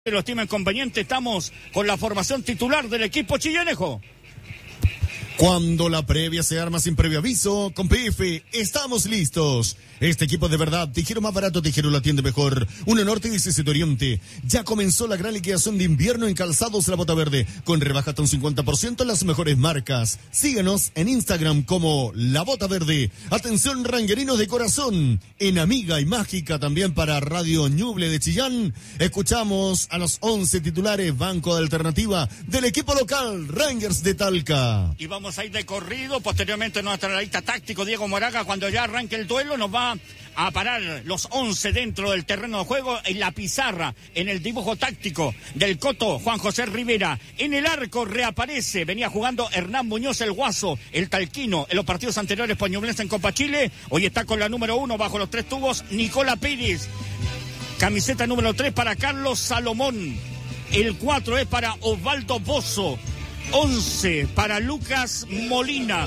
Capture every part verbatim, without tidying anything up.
lo estima inconveniente, estamos con la formación titular del equipo chillanejo. Cuando la previa se arma sin previo aviso, con P F estamos listos. Este equipo de verdad, Tijero más barato, Tijero lo atiende mejor. Uno Norte y C C Oriente. Ya comenzó la gran liquidación de invierno en calzados La Bota Verde, con rebaja hasta un cincuenta por ciento en las mejores marcas. Síguenos en Instagram como La Bota Verde. Atención ranguerinos de corazón. En Amiga y Mágica también para Radio Ñuble de Chillán. Escuchamos a los once titulares, banco de alternativa del equipo local, Rangers de Talca. Y vamos a ir de corrido, posteriormente nuestro analista táctico Diego Moraga, cuando ya arranque el duelo, nos va a parar los once dentro del terreno de juego, en la pizarra, en el dibujo táctico del Coto Juan José Rivera. En el arco reaparece, venía jugando Hernán Muñoz el Guaso, el talquino, en los partidos anteriores por Ñublense en Copa Chile. Hoy está con la número uno bajo los tres tubos, Nicola Pérez. Camiseta número tres para Carlos Salomón. El cuatro es para Osvaldo Bozo. once para Lucas Molina,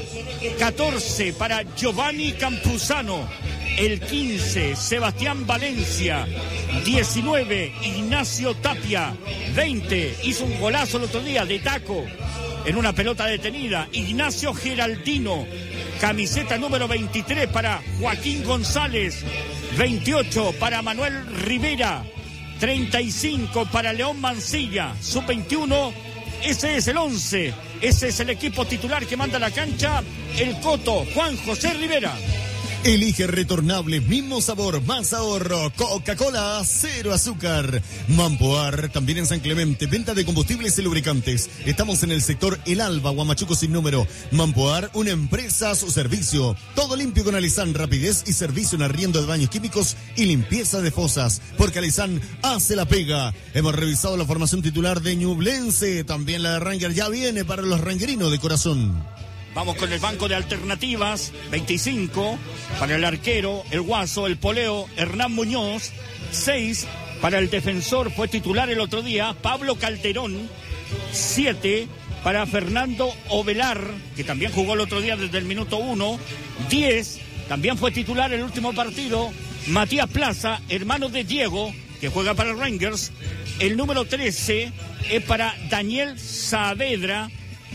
catorce para Giovanni Campuzano, el quince Sebastián Valencia, diecinueve Ignacio Tapia, veinte hizo un golazo el otro día de taco en una pelota detenida, Ignacio Geraldino, camiseta número veintitrés para Joaquín González, veintiocho para Manuel Rivera, treinta y cinco para León Mancilla, sub veintiuno. Ese es el once, ese es el equipo titular que manda a la cancha el Coto Juan José Rivera. Elige retornable, mismo sabor, más ahorro. Coca-Cola, cero azúcar. Mampoar, también en San Clemente, venta de combustibles y lubricantes. Estamos en el sector El Alba, Huamachuco sin número. Mampoar, una empresa a su servicio. Todo limpio con Alizán, rapidez y servicio en arriendo de baños químicos y limpieza de fosas. Porque Alizán hace la pega. Hemos revisado la formación titular de Ñublense. También la de Ranger ya viene para los ranguerinos de corazón. Vamos con el banco de alternativas, veinticinco para el arquero, el Guaso, el Poleo, Hernán Muñoz, seis para el defensor, fue titular el otro día, Pablo Calderón, siete para Fernando Ovelar, que también jugó el otro día desde el minuto uno, diez, también fue titular el último partido, Matías Plaza, hermano de Diego, que juega para Rangers, el número trece es para Daniel Saavedra,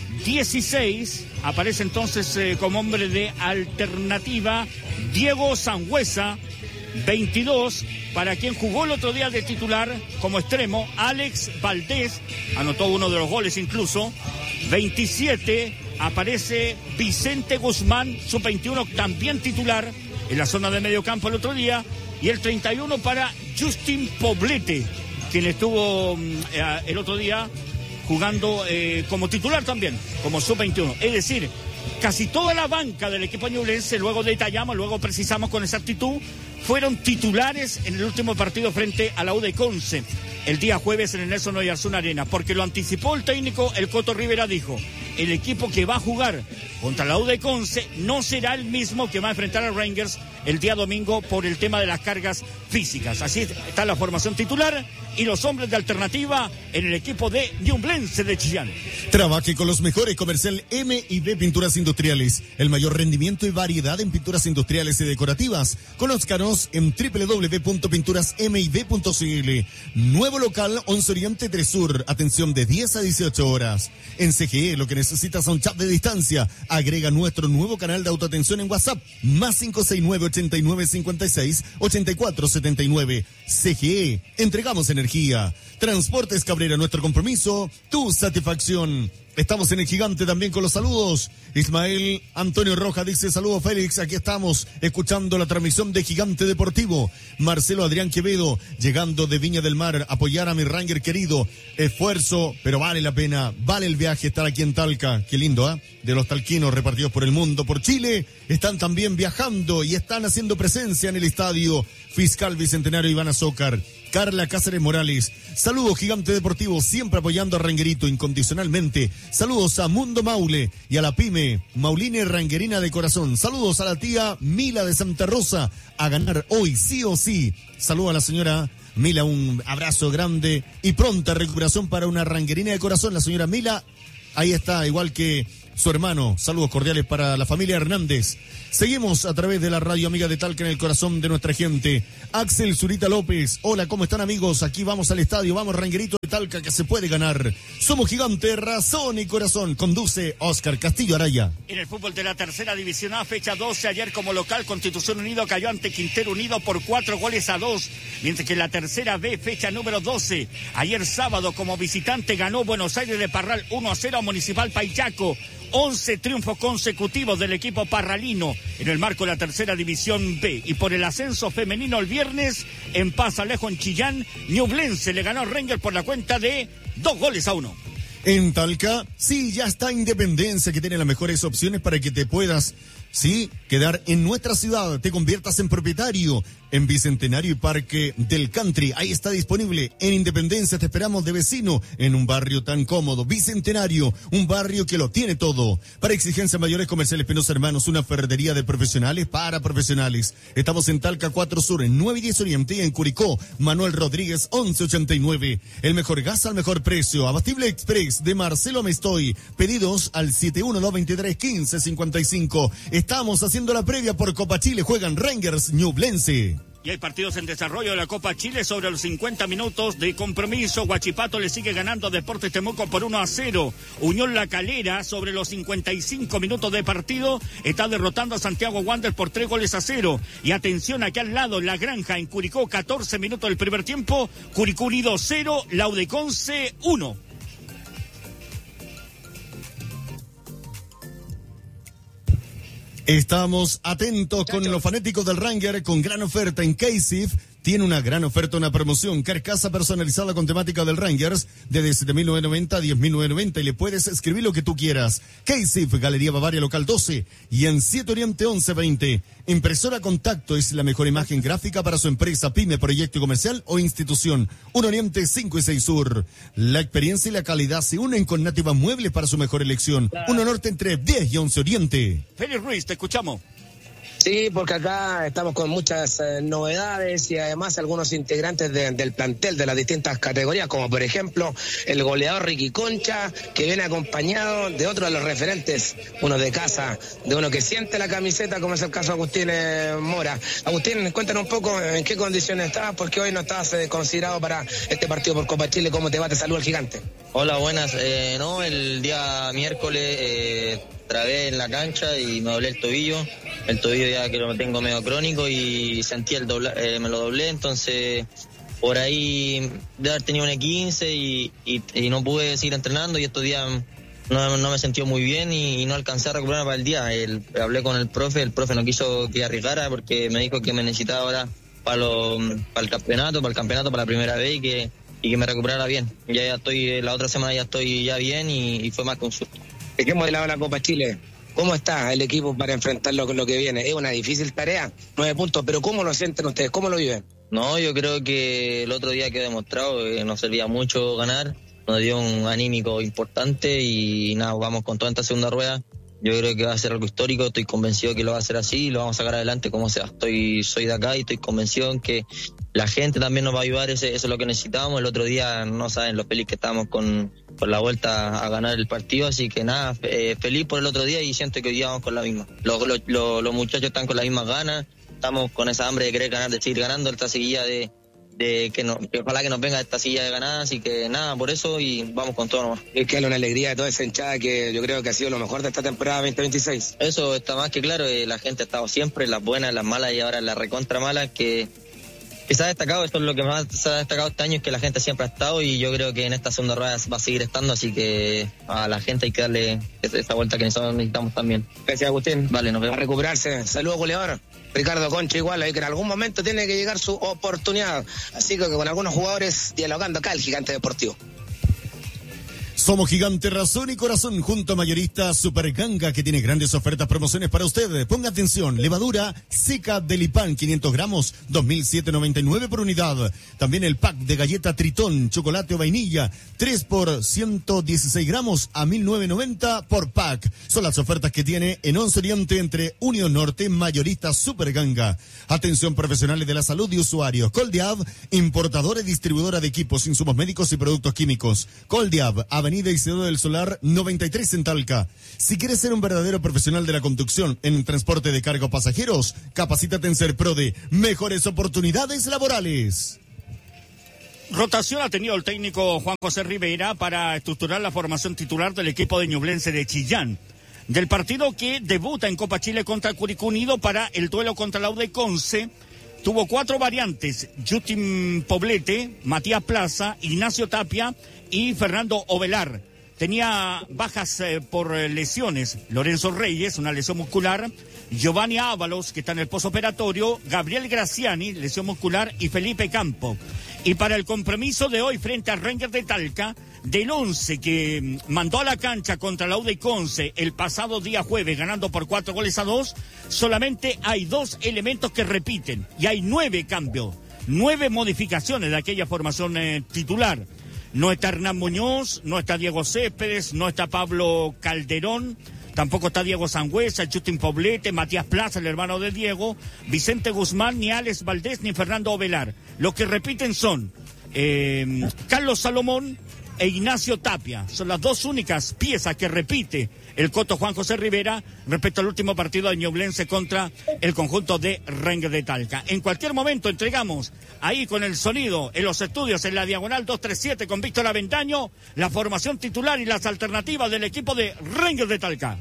dieciséis, aparece entonces eh, como hombre de alternativa Diego Sangüesa, veintidós, para quien jugó el otro día de titular como extremo, Alex Valdés, anotó uno de los goles incluso, veintisiete, aparece Vicente Guzmán, sub veintiuno, también titular en la zona de medio campo el otro día, y el treinta y uno para Justin Poblete, quien estuvo eh, el otro día jugando eh, como titular también, como sub veintiuno. Es decir, casi toda la banca del equipo ñublense, luego detallamos, luego precisamos con exactitud, fueron titulares en el último partido frente a la U de Conce, el día jueves en el Nelson Oyarzún Arena, porque lo anticipó el técnico, el Coto Rivera dijo, el equipo que va a jugar contra la U de Conce no será el mismo que va a enfrentar a Rangers el día domingo por el tema de las cargas físicas. Así está la formación titular y los hombres de alternativa en el equipo de Ñublense de Chillán. Trabaje con los mejores, comercial M y B Pinturas Industriales. El mayor rendimiento y variedad en pinturas industriales y decorativas. Conózcanos en doble u doble u doble u punto pinturas m y b punto c l. Nuevo local, once Oriente tres Sur. Atención de diez a dieciocho horas. En C G E, lo que necesitas a un chat de distancia. Agrega nuestro nuevo canal de autoatención en WhatsApp. Más cinco seis nueve, ochenta y nueve, cincuenta y seis, ochenta y cuatro setenta y nueve. C G E. Entregamos energía. Transportes Cabrera, nuestro compromiso, tu satisfacción. Estamos en el Gigante también con los saludos. Ismael Antonio Rojas dice, saludos Félix, aquí estamos escuchando la transmisión de Gigante Deportivo. Marcelo Adrián Quevedo, llegando de Viña del Mar, apoyar a mi Ranger querido. Esfuerzo, pero vale la pena, vale el viaje estar aquí en Talca. Qué lindo, ¿eh? De los talquinos repartidos por el mundo, por Chile, están también viajando y están haciendo presencia en el estadio Fiscal Bicentenario Iván Azócar. Carla Cáceres Morales, saludos Gigante Deportivo, siempre apoyando a Ranguerito incondicionalmente. Saludos a Mundo Maule y a la pyme Mauline Ranguerina de corazón. Saludos a la tía Mila de Santa Rosa, a ganar hoy sí o sí. Saludos a la señora Mila, un abrazo grande y pronta recuperación para una ranguerina de corazón. La señora Mila, ahí está, igual que su hermano. Saludos cordiales para la familia Hernández. Seguimos a través de la radio amiga de Talca en el corazón de nuestra gente. Axel Zurita López, hola, ¿cómo están amigos? Aquí vamos al estadio, vamos Ranguerito de Talca que se puede ganar. Somos Gigante, razón y corazón. Conduce Oscar Castillo Araya. En el fútbol de la tercera división A, fecha doce, ayer como local, Constitución Unido cayó ante Quintero Unido por cuatro goles a dos. Mientras que en la tercera B, fecha número doce, ayer sábado como visitante ganó Buenos Aires de Parral uno a cero a Municipal Paillaco. once triunfos consecutivos del equipo parralino en el marco de la tercera división B. Y por el ascenso femenino el viernes, en Paz Alejo, en Chillán, Ñublense le ganó a Rangers por la cuenta de dos goles a uno. En Talca, sí, ya está Independencia, que tiene las mejores opciones para que te puedas, sí, quedar en nuestra ciudad, te conviertas en propietario. En Bicentenario y Parque del Country, ahí está disponible. En Independencia te esperamos de vecino, en un barrio tan cómodo. Bicentenario, un barrio que lo tiene todo. Para exigencias mayores, Comercial Espinosa Hermanos, una ferretería de profesionales para profesionales. Estamos en Talca cuatro Sur, en nueve y diez Oriente, y en Curicó, Manuel Rodríguez once ochenta y nueve. El mejor gas al mejor precio. Abastible Express de Marcelo Mestoy. Pedidos al siete uno dos dos tres uno cinco cinco cinco. Estamos haciendo la previa por Copa Chile. Juegan Rangers Ñublense. Y hay partidos en desarrollo de la Copa Chile sobre los cincuenta minutos de compromiso. Huachipato le sigue ganando a Deportes Temuco por uno a cero. Unión La Calera sobre los cincuenta y cinco minutos de partido está derrotando a Santiago Wanderers por tres goles a cero. Y atención, aquí al lado, La Granja en Curicó, catorce minutos del primer tiempo. Curicó Unido cero, Laudeconce uno. Estamos atentos con los fanáticos del Ranger con gran oferta en K-Sif. Tiene una gran oferta, una promoción, carcasa personalizada con temática del Rangers, desde siete mil novecientos noventa a diez mil novecientos noventa, y le puedes escribir lo que tú quieras. K-Sif, Galería Bavaria Local doce y en siete Oriente once veinte. Impresora Contacto es la mejor imagen gráfica para su empresa, pyme, proyecto comercial o institución. uno Oriente cinco y seis Sur. La experiencia y la calidad se unen con Nativa Muebles para su mejor elección. uno Norte entre diez y once Oriente. Félix Ruiz, te escuchamos. Sí, porque acá estamos con muchas eh, novedades y además algunos integrantes de, del plantel de las distintas categorías, como por ejemplo el goleador Ricky Concha, que viene acompañado de otro de los referentes, uno de casa, de uno que siente la camiseta, como es el caso de Agustín eh, Mora. Agustín, cuéntanos un poco en qué condiciones estás, porque hoy no estás eh, considerado para este partido por Copa Chile. ¿Cómo te va? Te saluda el Gigante. Hola, buenas. Eh, no, el día miércoles eh, trabé en la cancha y me doblé el tobillo. El tobillo ya que lo tengo medio crónico y sentí el dobla, eh, me lo doblé, entonces por ahí de haber tenido un E quince y, y, y no pude seguir entrenando, y estos días no, no me sentí muy bien y, y no alcancé a recuperarme para el día. El, hablé con el profe, el profe no quiso que arriesgara porque me dijo que me necesitaba ahora para, lo, para el campeonato, para el campeonato, para la primera vez, y que, y que me recuperara bien. Ya, ya estoy, la otra semana ya estoy ya bien y, y fue más que un susto. ¿De qué modelaba la Copa Chile? ¿Cómo está el equipo para enfrentarlo con lo que viene? Es una difícil tarea, nueve puntos, pero ¿cómo lo sienten ustedes? ¿Cómo lo viven? No, yo creo que el otro día quedó demostrado que nos servía mucho ganar, nos dio un anímico importante y nada, vamos con toda esta segunda rueda. Yo creo que va a ser algo histórico, estoy convencido que lo va a hacer así y lo vamos a sacar adelante como sea. Estoy, soy de acá y estoy convencido en que la gente también nos va a ayudar, ese, eso es lo que necesitamos. El otro día, no saben lo feliz que estábamos con, con la vuelta a ganar el partido, así que nada, eh, feliz por el otro día y siento que hoy día vamos con la misma. Los, los, los, los muchachos están con las mismas ganas, estamos con esa hambre de querer ganar, de seguir ganando, esta seguilla de... de que, no, que ojalá que nos venga esta silla de ganadas, así que nada, por eso y vamos con todo nomás. Es que es una alegría de toda esa hinchada que yo creo que ha sido lo mejor de esta temporada veinte veintiséis. Eso está más que claro, eh, la gente ha estado siempre, las buenas, las malas y ahora las recontra malas, que, que se ha destacado, esto es lo que más se ha destacado este año, es que la gente siempre ha estado y yo creo que en esta segunda rueda va a seguir estando, así que a la gente hay que darle esa vuelta que nosotros necesitamos también. Gracias, Agustín. Vale, nos vemos. A recuperarse. Saludos, goleador. Ricardo Concha igual, ahí que en algún momento tiene que llegar su oportunidad. Así que con algunos jugadores dialogando acá el Gigante Deportivo. Somos Gigante, razón y corazón, junto a Mayorista Superganga, que tiene grandes ofertas, promociones para usted. Ponga atención, levadura seca de Lipan, quinientos gramos, dos mil setecientos noventa y nueve por unidad. También el pack de galleta Tritón, chocolate o vainilla, tres por ciento dieciséis gramos a mil novecientos noventa por pack. Son las ofertas que tiene en Once Oriente entre Unión Norte, Mayorista Superganga. Atención, profesionales de la salud y usuarios. Coldiab, importadora y distribuidora de equipos, insumos médicos y productos químicos. Coldiab, Avenida Avenida Isidoro del Solar noventa y tres en Talca. Si quieres ser un verdadero profesional de la conducción en transporte de carga o pasajeros, capacítate en Serprode. Mejores oportunidades laborales. Rotación ha tenido el técnico Juan José Rivera para estructurar la formación titular del equipo de Ñublense de Chillán. Del partido que debuta en Copa Chile contra Curicó Unido para el duelo contra la U de Conce, tuvo cuatro variantes: Justin Poblete, Matías Plaza, Ignacio Tapia y Fernando Ovelar. Tenía bajas eh, por lesiones: Lorenzo Reyes, una lesión muscular; Giovanni Ábalos, que está en el posoperatorio; Gabriel Graciani, lesión muscular; y Felipe Campo. Y para el compromiso de hoy frente a Rangers de Talca, del once que mandó a la cancha contra la U de Conce el pasado día jueves, ganando por cuatro goles a dos, solamente hay dos elementos que repiten y hay nueve cambios, nueve modificaciones de aquella formación eh, titular. No está Hernán Muñoz, no está Diego Céspedes, no está Pablo Calderón, tampoco está Diego Sangüesa, Justin Poblete, Matías Plaza, el hermano de Diego, Vicente Guzmán, ni Alex Valdés, ni Fernando Ovelar. Los que repiten son eh, Carlos Salomón e Ignacio Tapia. Son las dos únicas piezas que repite el coto Juan José Rivera respecto al último partido de Ñublense contra el conjunto de Rangers de Talca. En cualquier momento entregamos ahí con el sonido en los estudios en la diagonal dos treinta y siete con Víctor Aventaño la formación titular y las alternativas del equipo de Rangers de Talca.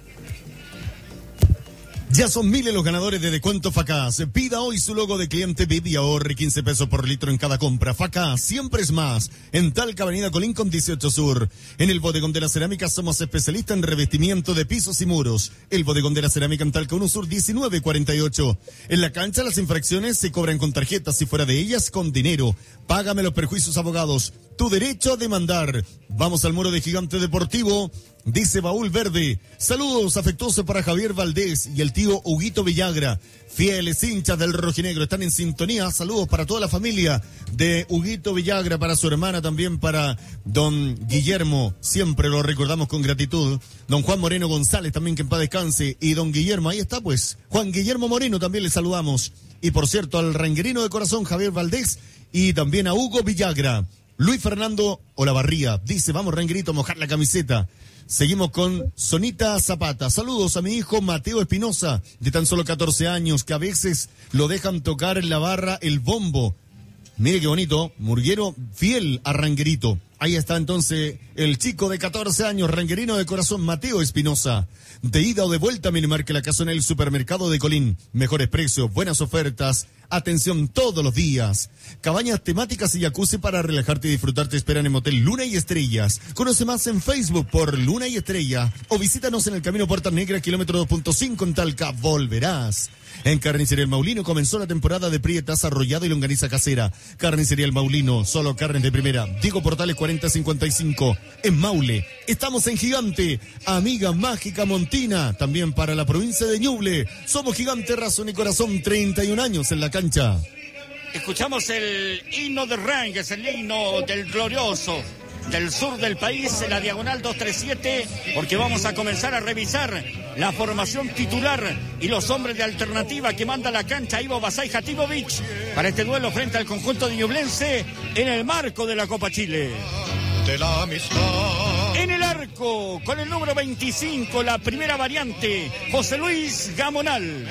Ya son miles los ganadores de Descuento Facaz. Pida hoy su logo de cliente V I P y ahorre quince pesos por litro en cada compra. Facaz, siempre es más. En Talca, Avenida Colín con dieciocho Sur. En el Bodegón de la Cerámica somos especialistas en revestimiento de pisos y muros. El Bodegón de la Cerámica en Talca uno Sur diecinueve cuarenta y ocho. En la cancha las infracciones se cobran con tarjetas y fuera de ellas con dinero. Págame los perjuicios, abogados. Tu derecho a demandar. Vamos al muro de Gigante Deportivo. Dice Baúl Verde. Saludos afectuosos para Javier Valdés y el tío Huguito Villagra. Fieles hinchas del rojinegro, están en sintonía. Saludos para toda la familia de Huguito Villagra, para su hermana, también para don Guillermo. Siempre lo recordamos con gratitud. Don Juan Moreno González, también que en paz descanse. Y don Guillermo, ahí está pues. Juan Guillermo Moreno también le saludamos. Y por cierto, al ranguerino de corazón Javier Valdés y también a Hugo Villagra. Luis Fernando Olavarría dice, vamos ranguerito a mojar la camiseta. Seguimos con Sonita Zapata. Saludos a mi hijo Mateo Espinosa, de tan solo catorce años, que a veces lo dejan tocar en la barra el bombo. Mire qué bonito, murguero fiel a ranguerito. Ahí está entonces el chico de catorce años, ranguerino de corazón, Mateo Espinosa. De ida o de vuelta, mire, marque la casona en el supermercado de Colín. Mejores precios, buenas ofertas, atención todos los días. Cabañas temáticas y jacuzzi para relajarte y disfrutar te esperan en Motel Luna y Estrellas. Conoce más en Facebook por Luna y Estrella o visítanos en el Camino Puerta Negra, kilómetro dos punto cinco en Talca. Volverás. En Carnicería El Maulino comenzó la temporada de prietas, arrollado y longaniza casera. Carnicería El Maulino, solo carnes de primera. Diego Portales cuarenta cincuenta y cinco. En Maule. Estamos en Gigante. Amiga Mágica Montina. También para la provincia de Ñuble. Somos Gigante, razón y corazón. treinta y un años en la cancha. Escuchamos el himno de Rangers, el himno del glorioso del sur del país, en la diagonal dos treinta y siete, porque vamos a comenzar a revisar la formación titular y los hombres de alternativa que manda a la cancha Ivo Basay Jatibovic para este duelo frente al conjunto de Ñublense en el marco de la Copa Chile. De la amistad. En el arco, con el número veinticinco, la primera variante, José Luis Gamonal.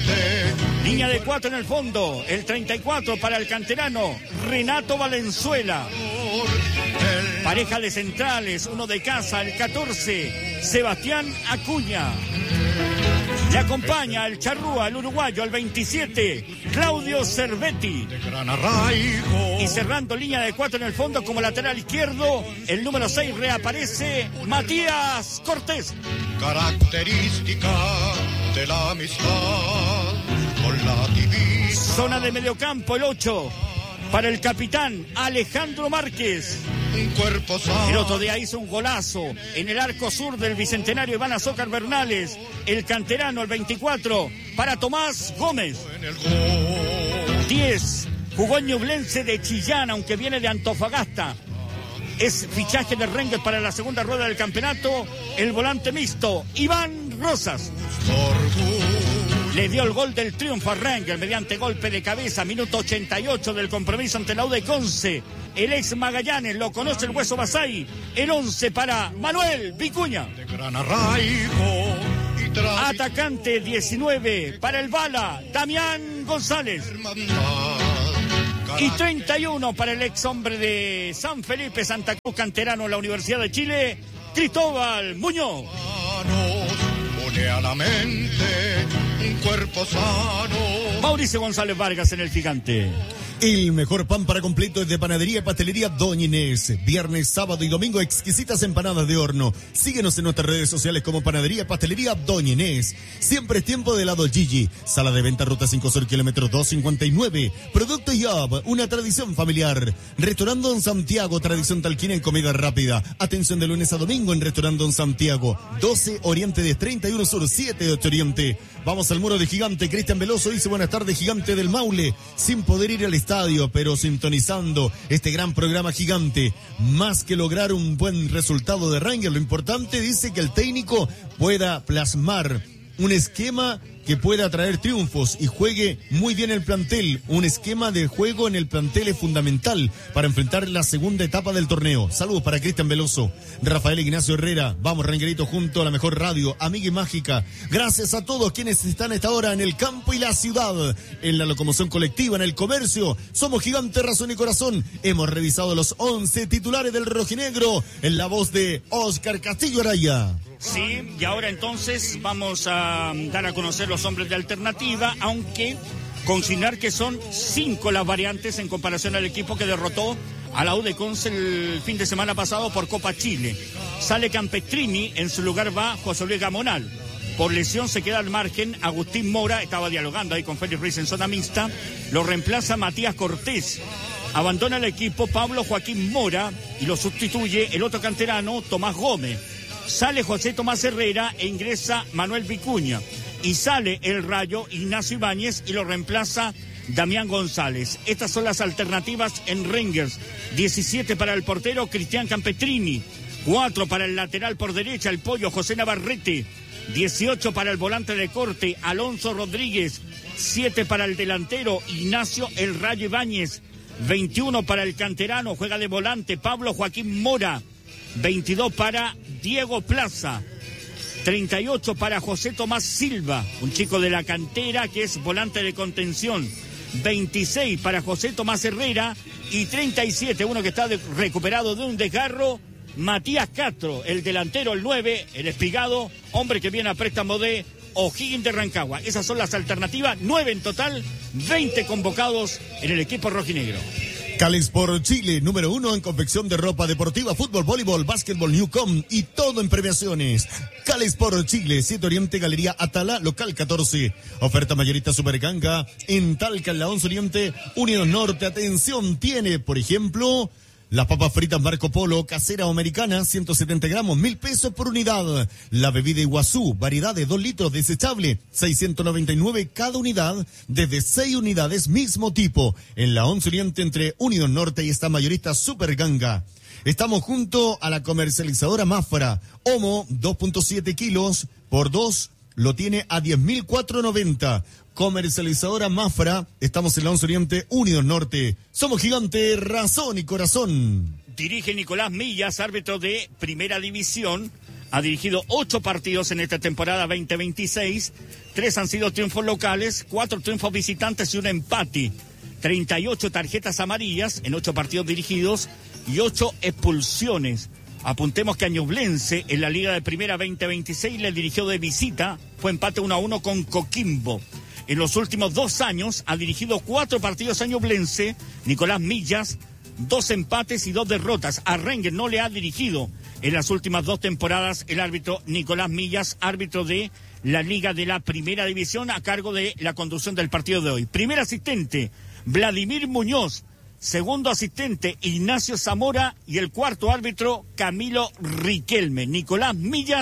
Línea de cuatro en el fondo, el treinta y cuatro para el canterano Renato Valenzuela. Pareja de centrales, uno de casa, el catorce, Sebastián Acuña. Le acompaña el charrúa, el uruguayo, el veintisiete, Claudio Cervetti. Y cerrando línea de cuatro en el fondo como lateral izquierdo, el número seis reaparece Matías Cortés. Característica de la amistad con la divisa. Zona de mediocampo, el ocho, para el capitán Alejandro Márquez. Un cuerpo sano. El otro día hizo un golazo en el arco sur del Bicentenario Iván Azócar Bernales. El canterano, el veinticuatro, para Tomás Gómez. diez, jugó en Ñublense de Chillán, aunque viene de Antofagasta. Es fichaje de Rangers para la segunda rueda del campeonato. El volante mixto, Iván Rosas. Orgullo le dio el gol del triunfo a Rangers mediante golpe de cabeza, minuto ochenta y ocho del compromiso ante la U de Conce. El ex Magallanes, lo conoce el Hueso Basay. El once para Manuel Vicuña. De gran arraigo y tradición. Atacante diecinueve para el Bala, Damián González. Y treinta y uno para el ex hombre de San Felipe, Santa Cruz, canterano en la Universidad de Chile, Cristóbal Muñoz. Pone a la mente un cuerpo sano. Mauricio González Vargas en el Gigante. El mejor pan para completo es de Panadería y Pastelería Doña Inés. Viernes, sábado y domingo, exquisitas empanadas de horno. Síguenos en nuestras redes sociales como Panadería y Pastelería Doña Inés. Siempre es tiempo de helado Gigi. Sala de venta Ruta cinco Sur, kilómetro doscientos cincuenta y nueve. Producto Yob, una tradición familiar. Restaurando Don Santiago, tradición talquina en comida rápida. Atención de lunes a domingo en Restaurando Don Santiago. doce Oriente de treinta y uno Sur, siete de ocho Oriente. Vamos al muro de Gigante. Cristian Veloso dice buenas tardes, Gigante del Maule. Sin poder ir al estadio, pero sintonizando este gran programa Gigante. Más que lograr un buen resultado de Rangers, lo importante, dice, que el técnico pueda plasmar un esquema que pueda traer triunfos y juegue muy bien el plantel. Un esquema de juego en el plantel es fundamental para enfrentar la segunda etapa del torneo. Saludos para Cristian Veloso, Rafael Ignacio Herrera. Vamos, Rangerito, junto a la mejor radio, amiga y mágica. Gracias a todos quienes están a esta hora en el campo y la ciudad, en la locomoción colectiva, en el comercio. Somos Gigante, razón y corazón. Hemos revisado los once titulares del rojinegro en la voz de Oscar Castillo Araya. Sí, y ahora entonces vamos a dar a conocer los hombres de alternativa, aunque consignar que son cinco las variantes en comparación al equipo que derrotó a la U de Conce el fin de semana pasado por Copa Chile. Sale Campestrini, en su lugar va José Luis Gamonal. Por lesión se queda al margen Agustín Mora, estaba dialogando ahí con Félix Ruiz en zona mixta. Lo reemplaza Matías Cortés. Abandona el equipo Pablo Joaquín Mora y lo sustituye el otro canterano, Tomás Gómez. Sale José Tomás Herrera e ingresa Manuel Vicuña. Y sale el Rayo Ignacio Ibáñez y lo reemplaza Damián González. Estas son las alternativas en Rangers. diecisiete para el portero Cristian Campestrini. cuatro para el lateral por derecha, el Pollo José Navarrete. dieciocho para el volante de corte Alonso Rodríguez. siete para el delantero Ignacio El Rayo Ibáñez. veintiuno para el canterano, juega de volante Pablo Joaquín Mora. veintidós para Diego Plaza, treinta y ocho para José Tomás Silva, un chico de la cantera que es volante de contención, veintiséis para José Tomás Herrera y treinta y siete, uno que está de, recuperado de un desgarro, Matías Castro, el delantero, el nueve, el espigado, hombre que viene a préstamo de O'Higgins de Rancagua. Esas son las alternativas, nueve en total, veinte convocados en el equipo rojinegro. Calexport Chile, número uno en confección de ropa deportiva, fútbol, voleibol, básquetbol, Newcom y todo en premiaciones. Calexport Chile, siete Oriente, Galería Atala, local catorce. Oferta mayorista Superganga en Talca, en la once Oriente, Unión Norte. Atención, tiene, por ejemplo, las papas fritas Marco Polo, casera o americana, ciento setenta gramos, mil pesos por unidad. La bebida Iguazú, variedad de dos litros desechable, seiscientos noventa y nueve cada unidad, desde seis unidades, mismo tipo. En la once Oriente entre Unión Norte y esta mayorista Superganga. Estamos junto a la comercializadora Mafra. Homo, dos punto siete kilos por dos, lo tiene a diez mil cuatrocientos noventa. Comercializadora Mafra, estamos en la once Oriente, Unión Norte. Somos Gigante, razón y corazón. Dirige Nicolás Millas, árbitro de Primera División. Ha dirigido ocho partidos en esta temporada veinte veintiséis. Tres han sido triunfos locales, cuatro triunfos visitantes y un empate. treinta y ocho tarjetas amarillas en ocho partidos dirigidos y ocho expulsiones. Apuntemos que a Ñublense en la Liga de Primera veinte veintiséis le dirigió de visita. Fue empate uno a uno con Coquimbo. En los últimos dos años ha dirigido cuatro partidos a Ñublense, Nicolás Millas, dos empates y dos derrotas. A Rangers no le ha dirigido en las últimas dos temporadas el árbitro Nicolás Millas, árbitro de la Liga de la Primera División, a cargo de la conducción del partido de hoy. Primer asistente, Vladimir Muñoz. Segundo asistente, Ignacio Zamora. Y el cuarto árbitro, Camilo Riquelme. Nicolás Millas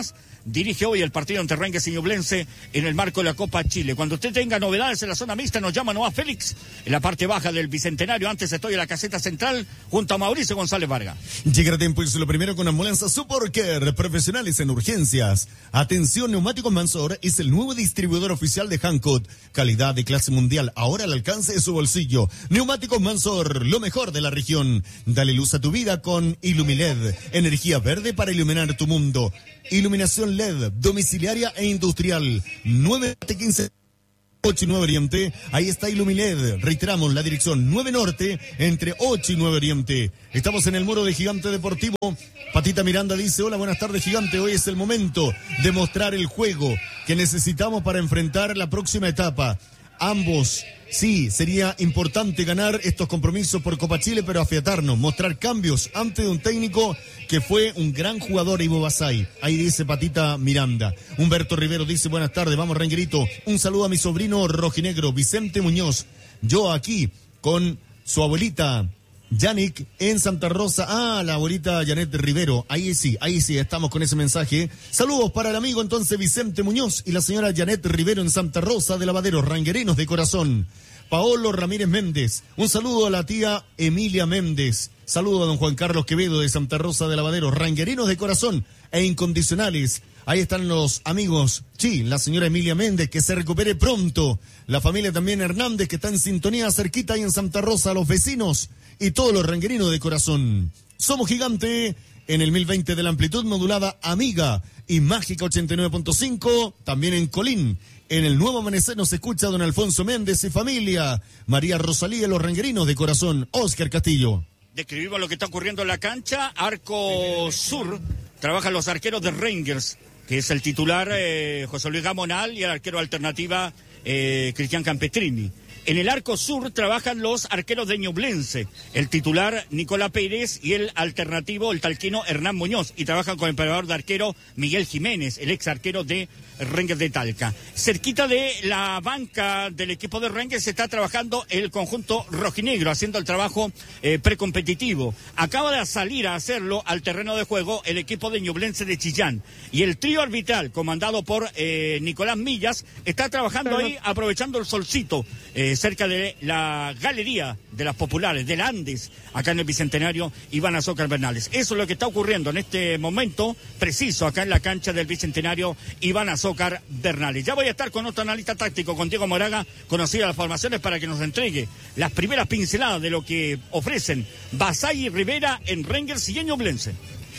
dirige hoy el partido ante Rangers y Ñublense en el marco de la Copa Chile. Cuando usted tenga novedades en la zona mixta, nos llama Noah Félix en la parte baja del Bicentenario. Antes estoy en la caseta central junto a Mauricio González Vargas. Llegar a tiempo y lo primero con Ambulancia Support Care, profesionales en urgencias. Atención, Neumáticos Mansor es el nuevo distribuidor oficial de Hankook. Calidad de clase mundial, ahora al alcance de su bolsillo. Neumáticos Mansor, lo mejor de la región. Dale luz a tu vida con Ilumiled, energía verde para iluminar tu mundo. Iluminación L E D, domiciliaria e industrial. nueve quince ocho y nueve Oriente, ahí está Ilumiled. Reiteramos la dirección nueve Norte, entre ocho y nueve Oriente. Estamos en el muro de Gigante Deportivo. Patita Miranda dice, hola, buenas tardes, Gigante. Hoy es el momento de mostrar el juego que necesitamos para enfrentar la próxima etapa. Ambos, sí, sería importante ganar estos compromisos por Copa Chile, pero afiatarnos, mostrar cambios ante un técnico que fue un gran jugador, Ivo Basay. Ahí dice Patita Miranda. Humberto Rivero dice, buenas tardes, vamos Renguerito. Un saludo a mi sobrino rojinegro, Vicente Muñoz. Yo aquí con su abuelita Yannick en Santa Rosa. Ah, la abuelita Janet Rivero. Ahí sí, ahí sí, estamos con ese mensaje. Saludos para el amigo entonces Vicente Muñoz y la señora Janet Rivero en Santa Rosa de Lavaderos, ranguerinos de corazón. Paolo Ramírez Méndez. Un saludo a la tía Emilia Méndez. Saludo a don Juan Carlos Quevedo de Santa Rosa de Lavaderos, ranguerinos de corazón e incondicionales. Ahí están los amigos. Sí, la señora Emilia Méndez, que se recupere pronto. La familia también Hernández, que está en sintonía cerquita ahí en Santa Rosa, los vecinos y todos los ranguerinos de corazón. Somos Gigante en el mil veinte de la amplitud modulada Amiga y Mágica ochenta y nueve punto cinco, también en Colín. En el Nuevo Amanecer nos escucha don Alfonso Méndez y familia. María Rosalía, los ranguerinos de corazón. Oscar Castillo. Describimos lo que está ocurriendo en la cancha. Arco Sur, trabajan los arqueros de Rangers, que es el titular eh, José Luis Gamonal y el arquero alternativa eh, Cristian Campestrini. En el arco sur trabajan los arqueros de Ñublense, el titular Nicolás Pérez y el alternativo, el talquino Hernán Muñoz, y trabajan con el preparador de arquero Miguel Jiménez, el ex arquero de Rangers de Talca. Cerquita de la banca del equipo de Rangers se está trabajando el conjunto rojinegro, haciendo el trabajo eh, precompetitivo. Acaba de salir a hacerlo al terreno de juego el equipo de Ñublense de Chillán. Y el trío arbitral, comandado por eh, Nicolás Millas, está trabajando ahí aprovechando el solcito, eh, cerca de la Galería de las Populares, del Andes, acá en el Bicentenario Iván Azócar Bernales. Eso es lo que está ocurriendo en este momento preciso acá en la cancha del Bicentenario Iván Azócar Bernales. Ya voy a estar con otro analista táctico, con Diego Moraga, conocido las formaciones, para que nos entregue las primeras pinceladas de lo que ofrecen Basay y Rivera en Rangers y en Ñublense.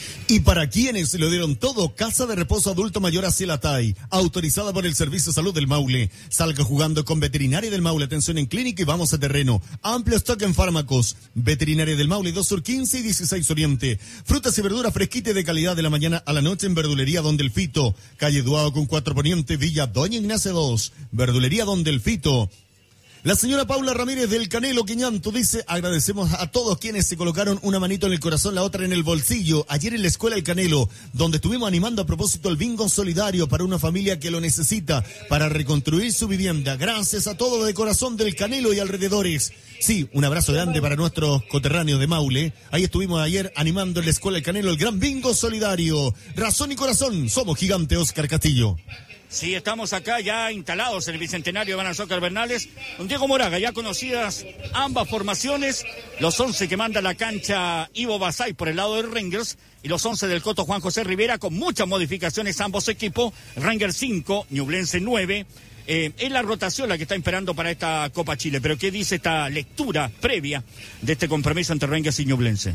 Y para quienes lo dieron todo, Casa de Reposo Adulto Mayor Acilatay, autorizada por el Servicio de Salud del Maule. Salga jugando con Veterinaria del Maule, atención en clínica y vamos a terreno. Amplio stock en fármacos. Veterinaria del Maule, dos Sur quince y dieciséis Oriente. Frutas y verduras fresquitas de calidad de la mañana a la noche en Verdulería Don Delfito. Calle Duao con cuatro Poniente, Villa Doña Ignacia dos. Verdulería Don Delfito. La señora Paula Ramírez del Canelo Quiñanto dice, agradecemos a todos quienes se colocaron una manito en el corazón, la otra en el bolsillo, ayer en la Escuela El Canelo, donde estuvimos animando a propósito el bingo solidario para una familia que lo necesita, para reconstruir su vivienda. Gracias a todos de corazón del Canelo y alrededores. Sí, un abrazo grande para nuestros coterráneos de Maule. Ahí estuvimos ayer animando en la Escuela El Canelo el gran bingo solidario. Razón y corazón, somos Gigante. Oscar Castillo. Sí, estamos acá ya instalados en el Bicentenario Iván Azócar Bernales. Don Diego Moraga, ya conocidas ambas formaciones, los once que manda la cancha Ivo Basay por el lado de Rangers y los once del Coto Juan José Rivera, con muchas modificaciones ambos equipos. Rangers cinco, Ñublense nueve. Eh, es la rotación la que está esperando para esta Copa Chile. Pero ¿qué dice esta lectura previa de este compromiso entre Rangers y Ñublense?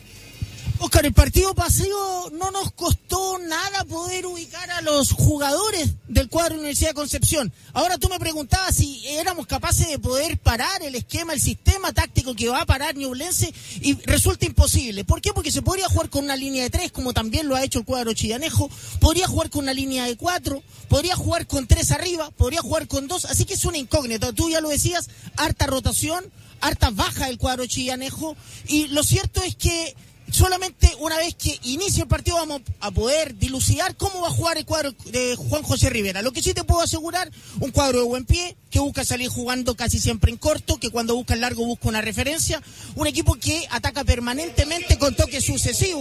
Oscar, el partido paseo no nos costó nada poder ubicar a los jugadores del cuadro de Universidad de Concepción. Ahora tú me preguntabas si éramos capaces de poder parar el esquema, el sistema táctico que va a parar Ñublense, y resulta imposible. ¿Por qué? Porque se podría jugar con una línea de tres, como también lo ha hecho el cuadro chillanejo, podría jugar con una línea de cuatro, podría jugar con tres arriba, podría jugar con dos, así que es una incógnita. Tú ya lo decías, harta rotación, harta baja el cuadro chillanejo, y lo cierto es que solamente una vez que inicie el partido vamos a poder dilucidar cómo va a jugar el cuadro de Juan José Rivera. Lo que sí te puedo asegurar, un cuadro de buen pie, que busca salir jugando casi siempre en corto, que cuando busca el largo busca una referencia, un equipo que ataca permanentemente con toques sucesivos,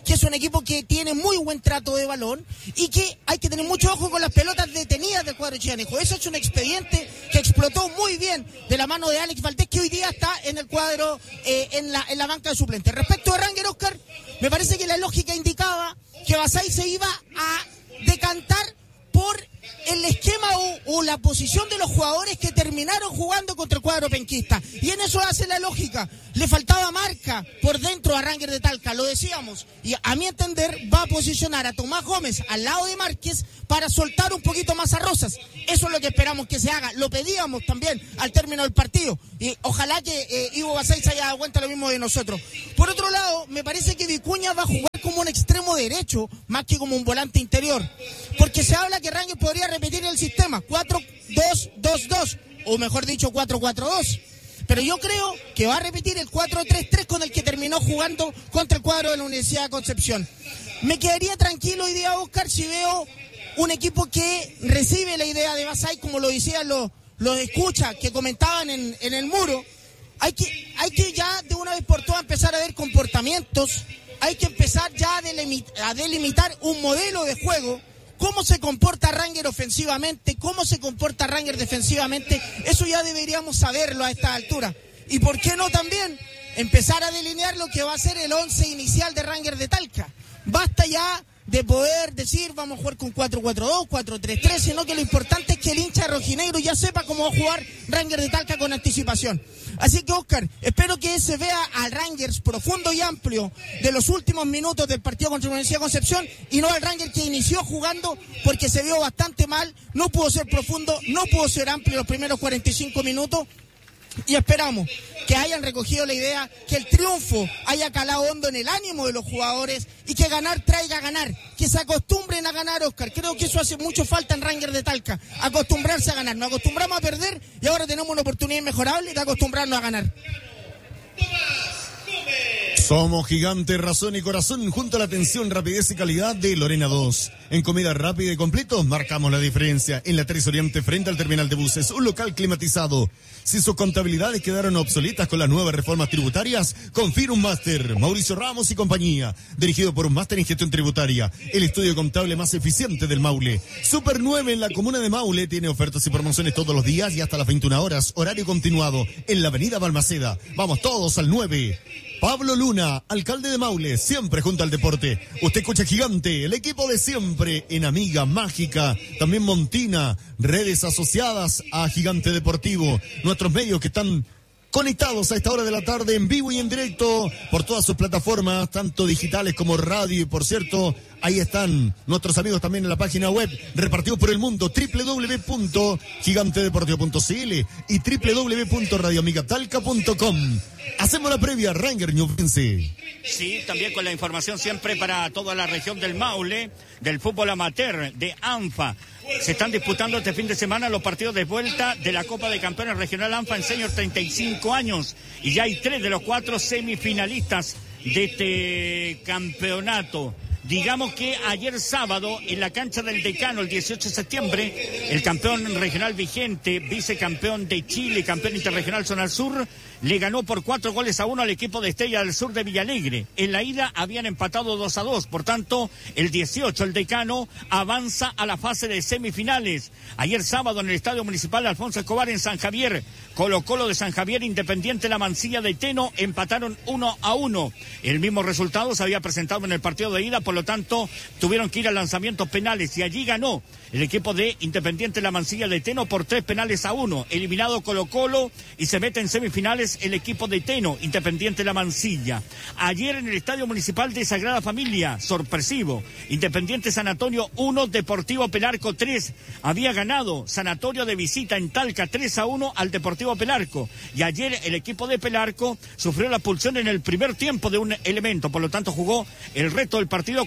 que es un equipo que tiene muy buen trato de balón y que hay que tener mucho ojo con las pelotas detenidas del cuadro chianejo. Eso es un expediente que explotó muy bien de la mano de Alex Valdés, que hoy día está en el cuadro, eh, en, la, en la banca de suplentes. Respecto a Ranger, Oscar, me parece que la lógica indicaba que Basay se iba a decantar por el esquema o, o la posición de los jugadores que terminaron jugando contra el cuadro penquista. Y en eso hace la lógica. Le faltaba marca por dentro a Ranger de Talca, lo decíamos. Y a mi entender va a posicionar a Tomás Gómez al lado de Márquez para soltar un poquito más a Rosas. Eso es lo que esperamos que se haga. Lo pedíamos también al término del partido. Y ojalá que eh, Ivo Basay se haya dado cuenta lo mismo de nosotros. Por otro lado, me parece que Vicuña va a jugar como un extremo derecho más que como un volante interior. Porque se habla que Ranger podría repetir el sistema cuatro dos dos dos, o mejor dicho cuatro cuatro dos, pero yo creo que va a repetir el cuatro tres tres con el que terminó jugando contra el cuadro de la Universidad de Concepción. Me quedaría tranquilo hoy día, Oscar, si veo un equipo que recibe la idea de Basay, como lo decían los, los escuchas que comentaban en, en el muro. Hay que, hay que ya de una vez por todas empezar a ver comportamientos, hay que empezar ya a delimitar, a delimitar un modelo de juego. Cómo se comporta Ranger ofensivamente, cómo se comporta Ranger defensivamente, eso ya deberíamos saberlo a esta altura. Y por qué no también empezar a delinear lo que va a ser el once inicial de Ranger de Talca. Basta ya de poder decir vamos a jugar con cuatro cuatro dos, cuatro tres tres, sino que lo importante es que el hincha rojinegro ya sepa cómo va a jugar Ranger de Talca con anticipación. Así que, Oscar, espero que se vea al Rangers profundo y amplio de los últimos minutos del partido contra la Universidad de Concepción y no al Ranger que inició jugando porque se vio bastante mal, no pudo ser profundo, no pudo ser amplio los primeros cuarenta y cinco minutos. Y esperamos que hayan recogido la idea, que el triunfo haya calado hondo en el ánimo de los jugadores y que ganar traiga a ganar, que se acostumbren a ganar, Oscar. Creo que eso hace mucho falta en Ranger de Talca, acostumbrarse a ganar. Nos acostumbramos a perder y ahora tenemos una oportunidad inmejorable de acostumbrarnos a ganar. Somos Gigante, razón y corazón, junto a la atención, rapidez y calidad de Lorena dos. En comida rápida y completo, marcamos la diferencia. En la Tres Oriente, frente al terminal de buses, un local climatizado. Si sus contabilidades quedaron obsoletas con las nuevas reformas tributarias, confía un máster. Mauricio Ramos y compañía, dirigido por un máster en gestión tributaria. El estudio contable más eficiente del Maule. Super nueve en la comuna de Maule tiene ofertas y promociones todos los días y hasta las veintiuna horas. Horario continuado en la avenida Balmaceda. Vamos todos al nueve. Pablo Luna, alcalde de Maule, siempre junto al deporte. Usted escucha Gigante, el equipo de siempre en Amiga, Mágica, también Montina, redes asociadas a Gigante Deportivo. Nuestros medios que están conectados a esta hora de la tarde en vivo y en directo por todas sus plataformas, tanto digitales como radio. Y por cierto, ahí están nuestros amigos también en la página web, repartidos por el mundo, doble u doble u doble u punto gigante deportivo punto c l y doble u doble u doble u punto radio amiga talca punto com. Hacemos la previa, Ranger Ñublense. Sí, también con la información siempre para toda la región del Maule, del fútbol amateur, de ANFA. Se están disputando este fin de semana los partidos de vuelta de la Copa de Campeones Regional ANFA en Senior treinta y cinco años. Y ya hay tres de los cuatro semifinalistas de este campeonato. Digamos que ayer sábado, en la cancha del Decano, el dieciocho de septiembre, el campeón regional vigente, vicecampeón de Chile, campeón interregional Zona Sur, le ganó por cuatro goles a uno al equipo de Estrella del Sur de Villalegre. En la ida habían empatado dos a dos, por tanto, el dieciocho, el Decano, avanza a la fase de semifinales. Ayer sábado, en el Estadio Municipal Alfonso Escobar, en San Javier, Colo Colo de San Javier, Independiente La Mansilla de Teno, empataron uno a uno. El mismo resultado se había presentado en el partido de ida, por lo tanto, tuvieron que ir a lanzamientos penales, y allí ganó el equipo de Independiente La Mansilla de Teno por tres penales a uno. Eliminado Colo Colo y se mete en semifinales el equipo de Teno, Independiente La Mansilla. Ayer en el Estadio Municipal de Sagrada Familia, sorpresivo, Independiente San Antonio uno, Deportivo Pelarco tres. Había ganado San Antonio de visita en Talca tres a uno al Deportivo Pelarco. Y ayer el equipo de Pelarco sufrió la expulsión en el primer tiempo de un elemento, por lo tanto jugó el resto del partido con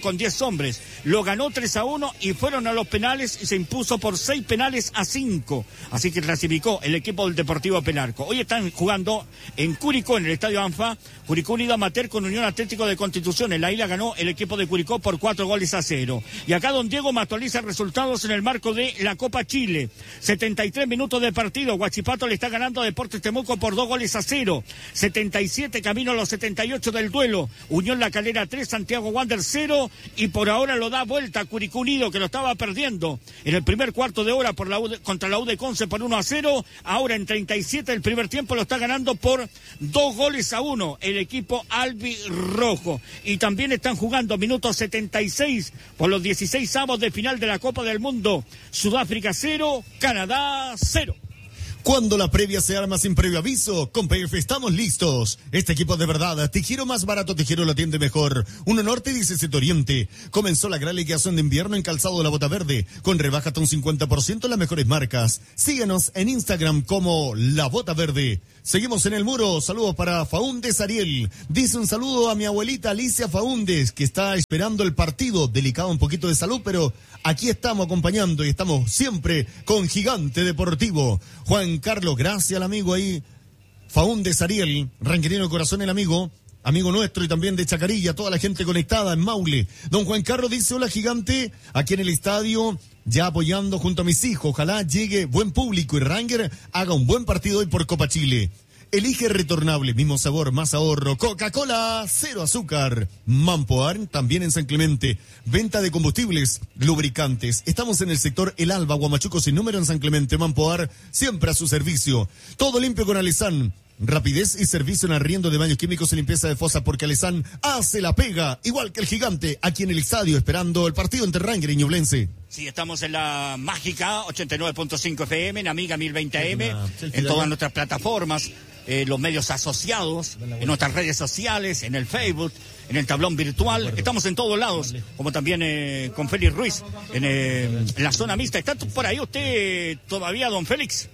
con diez hombres. Lo ganó tres a uno y fueron a los penales y se impuso por seis penales a cinco. Así que clasificó el equipo del Deportivo Pelarco. Hoy están jugando en Curicó, en el Estadio Anfa. Curicó Unido Amateur con Unión Atlético de Constitución. En la isla ganó el equipo de Curicó por cuatro goles a cero. Y acá don Diego me actualiza resultados en el marco de la Copa Chile. setenta y tres minutos de partido. Huachipato le está ganando a Deportes Temuco por dos goles a cero. setenta y siete camino a los setenta y ocho del duelo. Unión La Calera tres, Santiago Wander cero. Y por ahora lo da vuelta Curicó Unido, que lo estaba perdiendo en el primer cuarto de hora por la U D, contra la U de Conce por uno a cero. Ahora en treinta y siete del primer tiempo lo está ganando por dos goles a uno el equipo albirrojo. Y también están jugando minutos setenta y seis por los dieciséis avos de final de la Copa del Mundo. Sudáfrica cero, Canadá cero. Cuando la previa se arma sin previo aviso, con P F estamos listos. Este equipo de verdad, Tijero más barato, Tijero lo atiende mejor. Uno Norte, diecisiete Oriente. Comenzó la gran liquidación de invierno en calzado de la Bota Verde, con rebaja hasta un cincuenta por ciento en las mejores marcas. Síganos en Instagram como La Bota Verde. Seguimos en el muro. Saludos para Faúndez Ariel. Dice un saludo a mi abuelita Alicia Faúndez, que está esperando el partido. Delicado un poquito de salud, pero aquí estamos acompañando y estamos siempre con Gigante Deportivo. Juan Carlos, gracias al amigo ahí, Faúndez Ariel, Ranquerino Corazón, el amigo, amigo nuestro y también de Chacarilla, toda la gente conectada en Maule. Don Juan Carlos dice, hola Gigante, aquí en el estadio, ya apoyando junto a mis hijos, ojalá llegue buen público y Ranger haga un buen partido hoy por Copa Chile. Elige retornable, mismo sabor, más ahorro. Coca-Cola, cero azúcar. Mampoar, también en San Clemente. Venta de combustibles, lubricantes. Estamos en el sector El Alba, Huamachuco sin número en San Clemente. Mampoar, siempre a su servicio. Todo limpio con Alesán. Rapidez y servicio en arriendo de baños químicos y limpieza de fosa, porque Alesán hace la pega, igual que el Gigante, aquí en el estadio, esperando el partido entre Ranger y Ñublense. Sí, estamos en la mágica ochenta y nueve punto cinco F M, en Amiga mil veinte A M, en todas nuestras plataformas, eh, los medios asociados, en nuestras redes sociales, en el Facebook, en el tablón virtual. Estamos en todos lados, como también eh, con Félix Ruiz, en, eh, en la zona mixta. ¿Está por ahí usted todavía, don Félix?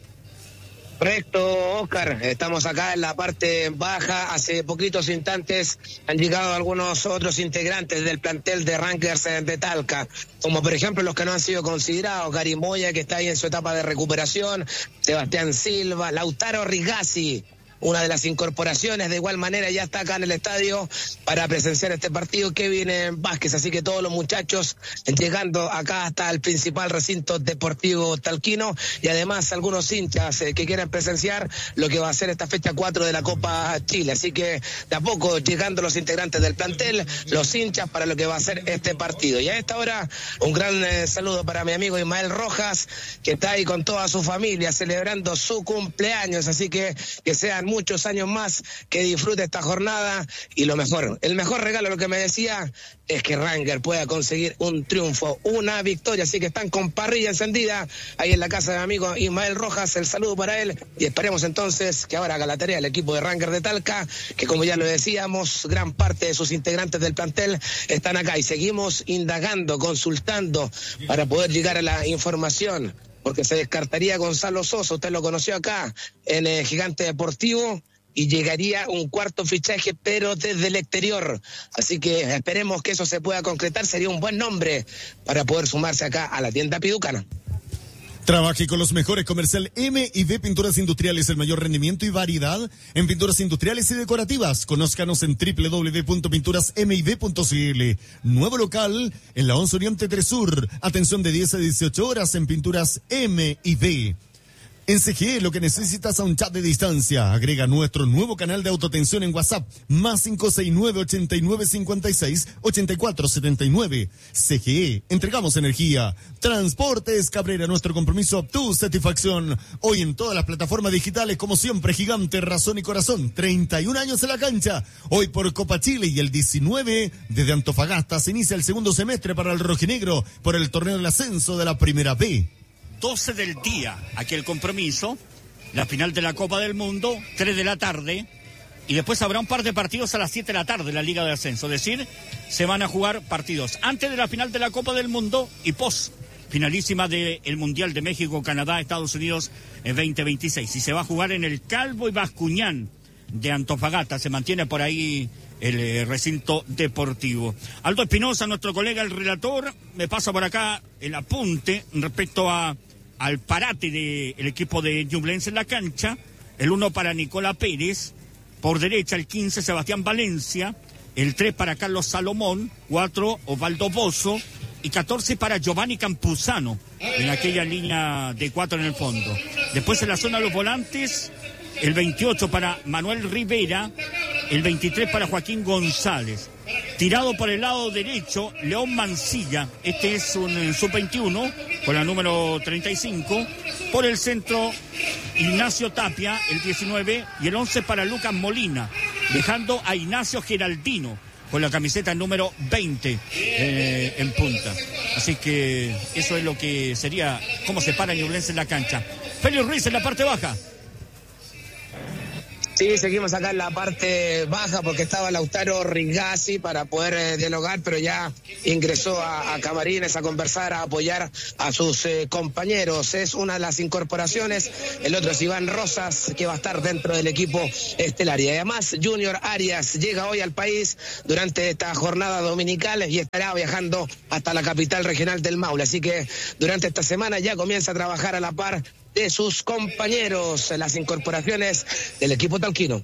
Correcto, Oscar. Estamos acá en la parte baja. Hace poquitos instantes han llegado algunos otros integrantes del plantel de Rangers de Talca, como por ejemplo los que no han sido considerados: Gary Moya, que está ahí en su etapa de recuperación, Sebastián Silva, Lautaro Rigazzi, una de las incorporaciones. De igual manera ya está acá en el estadio para presenciar este partido Kevin Vázquez. Así que todos los muchachos llegando acá hasta el principal recinto deportivo talquino, y además algunos hinchas eh, que quieran presenciar lo que va a ser esta fecha cuatro de la Copa Chile. Así que de a poco llegando los integrantes del plantel, los hinchas para lo que va a ser este partido. Y a esta hora un gran eh, saludo para mi amigo Ismael Rojas, que está ahí con toda su familia celebrando su cumpleaños. Así que que sean muchos años más, que disfrute esta jornada, y lo mejor, el mejor regalo, lo que me decía, es que Ranger pueda conseguir un triunfo, una victoria. Así que están con parrilla encendida ahí en la casa de mi amigo Ismael Rojas. El saludo para él, y esperemos entonces que ahora haga la tarea el equipo de Ranger de Talca, que como ya lo decíamos, gran parte de sus integrantes del plantel están acá, y seguimos indagando, consultando para poder llegar a la información, porque se descartaría Gonzalo Sosa, usted lo conoció acá en el Gigante Deportivo, y llegaría un cuarto fichaje, pero desde el exterior. Así que esperemos que eso se pueda concretar. Sería un buen nombre para poder sumarse acá a la tienda piducana. Trabaje con los mejores. Comercial M y B Pinturas Industriales, el mayor rendimiento y variedad en pinturas industriales y decorativas. Conózcanos en doble u doble u doble u punto pinturas m y b punto c l. Nuevo local en la once Oriente tres Sur. Atención de diez a dieciocho horas en Pinturas M y B. En C G E, lo que necesitas a un chat de distancia. Agrega nuestro nuevo canal de autoatención en WhatsApp, más cinco seis nueve, ochenta y nueve, cincuenta y seis, ochenta y cuatro setenta y nueve. C G E, entregamos energía. Transportes Cabrera, nuestro compromiso, tu satisfacción. Hoy en todas las plataformas digitales, como siempre, Gigante, Razón y Corazón. treinta y un años en la cancha. Hoy por Copa Chile, y el diecinueve desde Antofagasta se inicia el segundo semestre para el rojinegro por el torneo del ascenso de la Primera B. doce del día, aquel compromiso, la final de la Copa del Mundo, tres de la tarde, y después habrá un par de partidos a las siete de la tarde, la Liga de Ascenso. Es decir, se van a jugar partidos antes de la final de la Copa del Mundo y post finalísima del Mundial de México, Canadá, Estados Unidos en veinte veintiséis. Y se va a jugar en el Calvo y Bascuñán, de Antofagasta. Se mantiene por ahí el eh, recinto deportivo. Aldo Espinosa, nuestro colega, el relator, me pasa por acá el apunte respecto a al parate del equipo de Ñublense en la cancha. El uno para Nicola Pérez, por derecha el quince Sebastián Valencia, el tres para Carlos Salomón, cuatro Osvaldo Bozo y catorce para Giovanni Campuzano, en aquella línea de cuatro en el fondo. Después en la zona de los volantes, el veintiocho para Manuel Rivera, el veintitrés para Joaquín González. Tirado por el lado derecho, León Mancilla, este es un sub veintiuno, con la número treinta y cinco. Por el centro, Ignacio Tapia, el diecinueve, y el once para Lucas Molina, dejando a Ignacio Geraldino, con la camiseta número veinte eh, en punta. Así que eso es lo que sería, cómo se para Ñublense en la cancha. Félix Ruiz en la parte baja. Sí, seguimos acá en la parte baja porque estaba Lautaro Rigazzi para poder eh, dialogar, pero ya ingresó a, a camarines a conversar, a apoyar a sus eh, compañeros. Es una de las incorporaciones. El otro es Iván Rosas, que va a estar dentro del equipo estelar. Y además, Junior Arias llega hoy al país durante esta jornada dominical y estará viajando hasta la capital regional del Maule. Así que durante esta semana ya comienza a trabajar a la par de sus compañeros, las incorporaciones del equipo talquino.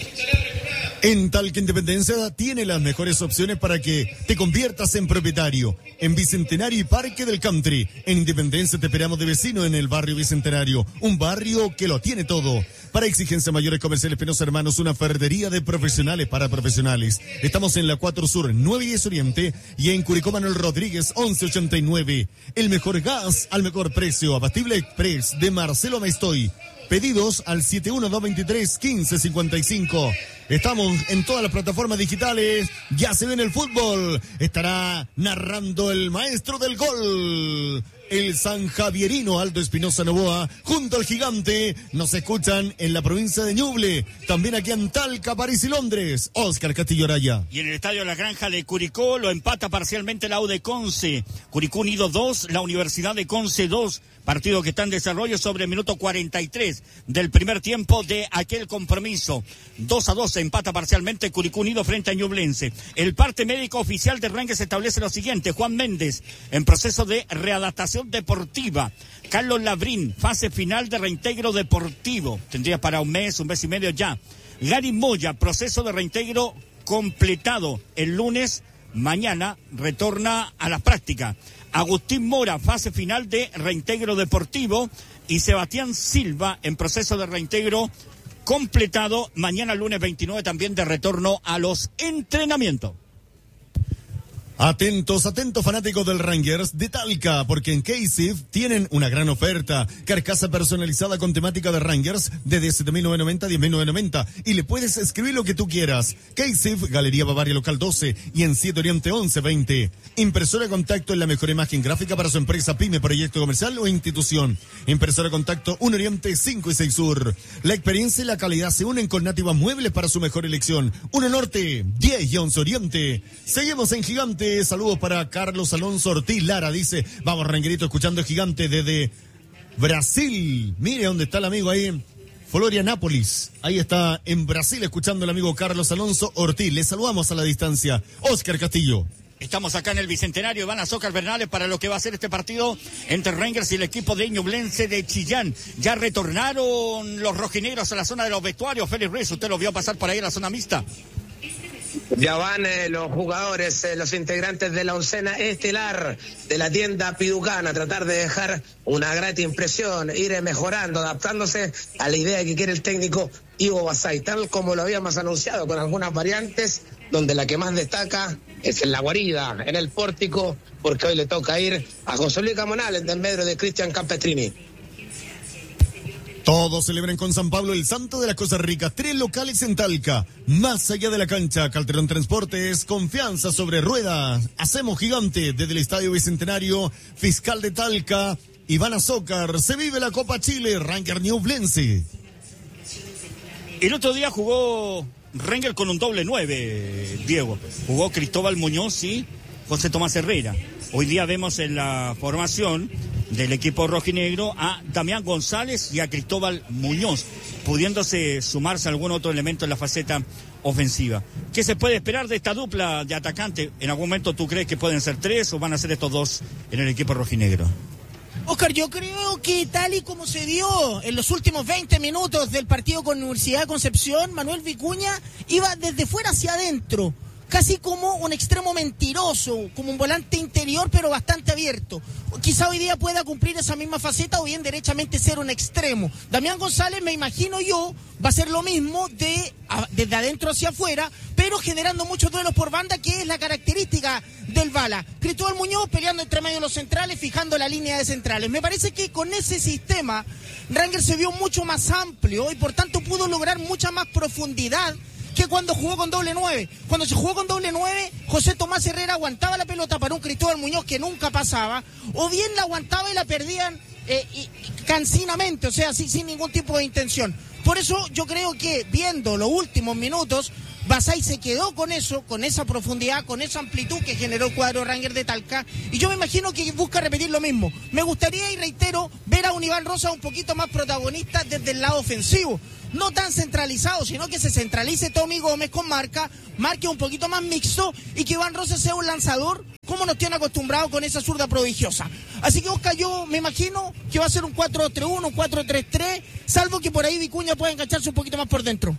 En Talca Independencia tiene las mejores opciones para que te conviertas en propietario. En Bicentenario y Parque del Country. En Independencia te esperamos de vecino en el barrio Bicentenario. Un barrio que lo tiene todo. Para exigencia mayores comerciales Penosa Hermanos, una ferretería de profesionales para profesionales. Estamos en la cuatro Sur, nueve y diez Oriente y en Curicó Manuel Rodríguez, once ochenta y nueve. El mejor gas al mejor precio. Abastible Express de Marcelo Maestoy. Pedidos al siete uno dos dos tres, uno cinco cinco cinco. Estamos en todas las plataformas digitales. Ya se viene el fútbol. Estará narrando el maestro del gol, el San Javierino Aldo Espinosa Novoa, junto al gigante. Nos escuchan en la provincia de Ñuble, también aquí en Talca, París y Londres. Oscar Castillo Araya. Y en el estadio La Granja de Curicó lo empata parcialmente la U de Conce. Curicó Unido dos, la Universidad de Conce dos. Partido que está en desarrollo sobre el minuto cuarenta y tres del primer tiempo de aquel compromiso. dos a dos se empata parcialmente Curicó Unido frente a Ñublense. El parte médico oficial de Rangers establece lo siguiente: Juan Méndez, en proceso de readaptación deportiva. Carlos Labrín, fase final de reintegro deportivo. Tendría para un mes, un mes y medio ya. Gary Moya, proceso de reintegro completado. El lunes, mañana, retorna a la práctica. Agustín Mora, fase final de reintegro deportivo, y Sebastián Silva en proceso de reintegro completado. Mañana lunes veintinueve también de retorno a los entrenamientos. Atentos, atentos fanáticos del Rangers de Talca, porque en K-Sif tienen una gran oferta. Carcasa personalizada con temática de Rangers desde siete mil novecientos noventa a diez mil novecientos noventa y le puedes escribir lo que tú quieras. K-Sif, Galería Bavaria Local doce y en siete Oriente once veinte. Impresora Contacto en la mejor imagen gráfica para su empresa, pyme, proyecto comercial o institución. Impresora Contacto uno Oriente cinco y seis Sur. La experiencia y la calidad se unen con Nativa Muebles para su mejor elección. uno Norte, diez y once Oriente. Seguimos en Gigante. Saludos para Carlos Alonso Ortiz Lara, dice, vamos Ranguerito, escuchando Gigante desde Brasil. Mire dónde está el amigo ahí, Florianápolis. Ahí está en Brasil escuchando el amigo Carlos Alonso Ortiz. Le saludamos a la distancia. Oscar Castillo. Estamos acá en el Bicentenario, van a Zócar Bernales para lo que va a ser este partido entre Rangers y el equipo de Ñublense de Chillán. Ya retornaron los rojinegros a la zona de los vestuarios. Félix Ruiz, usted los vio pasar por ahí a la zona mixta. Ya van eh, los jugadores, eh, los integrantes de la oncena estelar de la tienda Piducana a tratar de dejar una grata impresión, ir eh, mejorando, adaptándose a la idea que quiere el técnico Ivo Basay, tal como lo habíamos anunciado, con algunas variantes, donde la que más destaca es en la guarida, en el pórtico, porque hoy le toca ir a José Luis Camonal en desmedro de Cristian Campestrini. Todos celebran con San Pablo el Santo de las Cosas Ricas. Tres locales en Talca. Más allá de la cancha, Calderón Transportes, confianza sobre ruedas. Hacemos Gigante desde el Estadio Bicentenario. Fiscal de Talca, Iván Azócar. Se vive la Copa Chile, Ranger Ñublense. El otro día jugó Ranger con un doble nueve, Diego. Jugó Cristóbal Muñoz y José Tomás Herrera. Hoy día vemos en la formación del equipo rojinegro a Damián González y a Cristóbal Muñoz, pudiéndose sumarse algún otro elemento en la faceta ofensiva. ¿Qué se puede esperar de esta dupla de atacantes? ¿En algún momento tú crees que pueden ser tres o van a ser estos dos en el equipo rojinegro? Oscar, yo creo que tal y como se dio en los últimos veinte minutos del partido con Universidad de Concepción, Manuel Vicuña iba desde fuera hacia adentro, casi como un extremo mentiroso, como un volante interior, pero bastante abierto. Quizá hoy día pueda cumplir esa misma faceta o bien derechamente ser un extremo. Damián González, me imagino yo, va a ser lo mismo de a, desde adentro hacia afuera, pero generando muchos duelos por banda, que es la característica del Bala. Cristóbal Muñoz peleando entre medio de los centrales, fijando la línea de centrales. Me parece que con ese sistema, Rangers se vio mucho más amplio y por tanto pudo lograr mucha más profundidad que cuando jugó con doble nueve. Cuando se jugó con doble nueve, José Tomás Herrera aguantaba la pelota para un Cristóbal Muñoz que nunca pasaba, o bien la aguantaba y la perdían eh, y, cansinamente, o sea, sin, sin ningún tipo de intención. Por eso yo creo que, viendo los últimos minutos, Basay se quedó con eso, con esa profundidad, con esa amplitud que generó el cuadro Rangers de Talca, y yo me imagino que busca repetir lo mismo. Me gustaría, y reitero, ver a un Iván Rosa un poquito más protagonista desde el lado ofensivo, no tan centralizado, sino que se centralice Tommy Gómez con marca, marque un poquito más mixto, y que Iván Rosa sea un lanzador como nos tiene acostumbrado con esa zurda prodigiosa. Así que, Oscar, yo me imagino que va a ser un cuatro dos tres uno, un cuatro tres tres, salvo que por ahí Vicuña pueda engancharse un poquito más por dentro.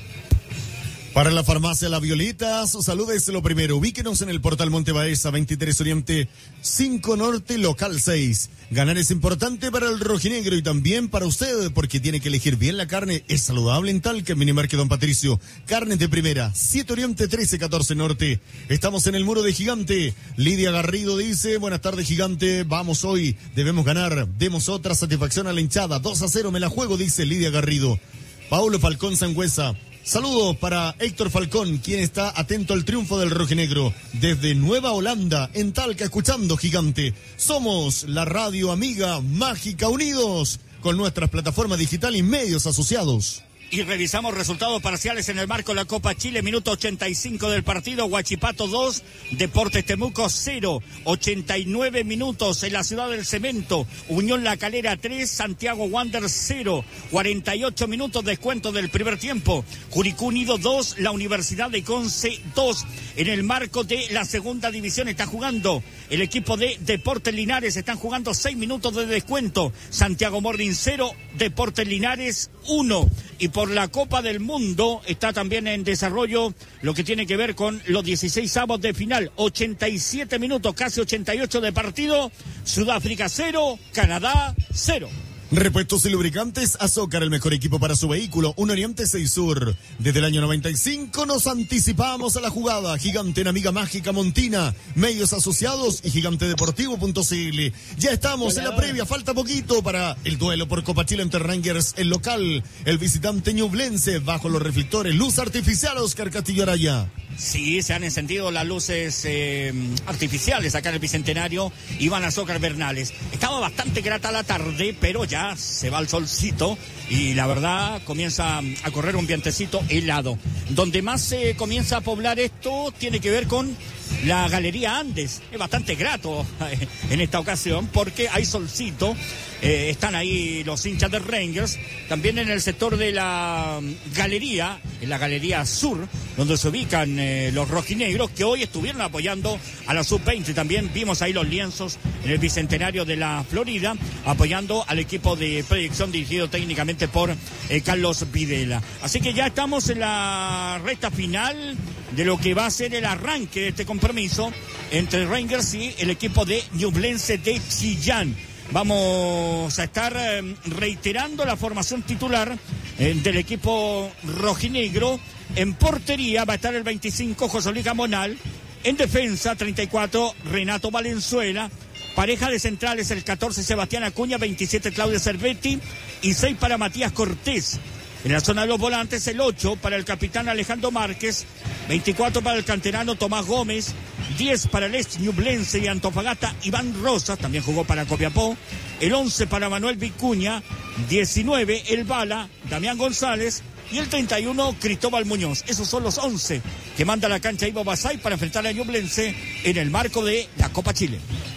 Para la farmacia La Violita, sus saludos lo primero. Ubíquenos en el portal Monte Baeza, veintitrés Oriente, cinco Norte, local seis. Ganar es importante para el rojinegro y también para usted, porque tiene que elegir bien la carne. Es saludable en Talca, en Minimarket Don Patricio. Carnes de primera, siete Oriente, trece catorce Norte. Estamos en el muro de Gigante. Lidia Garrido dice, buenas tardes, Gigante. Vamos hoy, debemos ganar. Demos otra satisfacción a la hinchada. dos a cero me la juego, dice Lidia Garrido. Paulo Falcón Sangüesa. Saludos para Héctor Falcón, quien está atento al triunfo del rojinegro desde Nueva Holanda, en Talca, escuchando Gigante. Somos la radio amiga mágica, unidos con nuestras plataformas digitales y medios asociados. Y revisamos resultados parciales en el marco de la Copa Chile, minuto ochenta y cinco del partido, Huachipato dos, Deportes Temuco cero, ochenta y nueve minutos en la Ciudad del Cemento, Unión La Calera tres, Santiago Wanderers cero, cuarenta y ocho minutos descuento del primer tiempo, Curicó Unido dos, la Universidad de Conce dos. En el marco de la segunda división está jugando el equipo de Deportes Linares, están jugando seis minutos de descuento, Santiago Morning cero, Deportes Linares uno. Y por la Copa del Mundo está también en desarrollo lo que tiene que ver con los dieciséis avos de final. ochenta y siete minutos, casi ochenta y ocho de partido. Sudáfrica cero, Canadá cero. Repuestos y lubricantes Azócar, el mejor equipo para su vehículo. Un Oriente seis Sur. Desde el año noventa y cinco nos anticipamos a la jugada. Gigante en Amiga Mágica Montina, medios asociados y gigante deportivo punto c l. Ya estamos en la previa, falta poquito para el duelo por Copa Chile entre Rangers, el local, el visitante Ñublense, bajo los reflectores, luz artificial, Oscar Castillo Araya. Sí, se han encendido las luces eh, artificiales acá en el Bicentenario. Iván Azócar Bernales. Estaba bastante grata la tarde, pero ya se va el solcito y la verdad comienza a correr un vientecito helado. Donde más se comienza a poblar esto tiene que ver con la Galería Andes. Es bastante grato en esta ocasión porque hay solcito. Eh, están ahí los hinchas de Rangers, también en el sector de la galería, en la Galería Sur, donde se ubican eh, los rojinegros, que hoy estuvieron apoyando a la sub veinte. También vimos ahí los lienzos en el Bicentenario de la Florida, apoyando al equipo de proyección dirigido técnicamente por eh, Carlos Videla. Así que ya estamos en la recta final de lo que va a ser el arranque de este compromiso entre Rangers y el equipo de Ñublense de Chillán. Vamos a estar eh, reiterando la formación titular eh, del equipo rojinegro. En portería va a estar el veinticinco José Luis Gamonal. En defensa, treinta y cuatro Renato Valenzuela. Pareja de centrales, el catorce Sebastián Acuña, veintisiete Claudio Cervetti y seis para Matías Cortés. En la zona de los volantes, el ocho para el capitán Alejandro Márquez, veinticuatro para el canterano Tomás Gómez, diez para el ex Ñublense y Antofagasta Iván Rosas, también jugó para Copiapó, el once para Manuel Vicuña, diecinueve el Bala, Damián González y el treinta y uno Cristóbal Muñoz. Esos son los once que manda a la cancha Ivo Basay para enfrentar a Ñublense en el marco de la Copa Chile.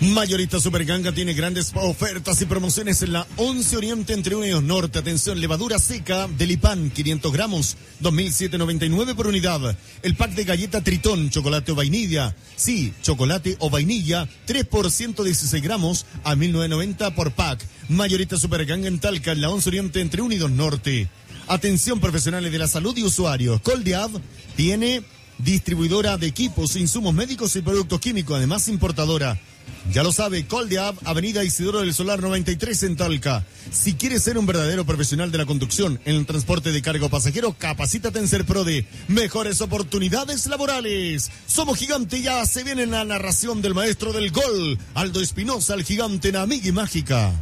Mayorista Superganga tiene grandes ofertas y promociones en la once Oriente entre uno y dos Norte. Atención, levadura seca de Lipan, quinientos gramos, dos mil setecientos noventa y nueve por unidad. El pack de galleta Tritón, chocolate o vainilla. Sí, chocolate o vainilla, tres por ciento dieciséis gramos a mil novecientos noventa por pack. Mayorista Superganga en Talca, en la once Oriente entre uno y dos Norte. Atención, profesionales de la salud y usuarios. Coldiab tiene distribuidora de equipos, insumos médicos y productos químicos, además importadora. Ya lo sabe, Coldiab, Avenida Isidoro del Solar noventa y tres en Talca. Si quieres ser un verdadero profesional de la conducción en el transporte de carga o pasajero, capacítate en Serprode. Mejores oportunidades laborales. Somos Gigante, ya se viene la narración del maestro del gol, Aldo Espinosa, el gigante en Amiga y Mágica.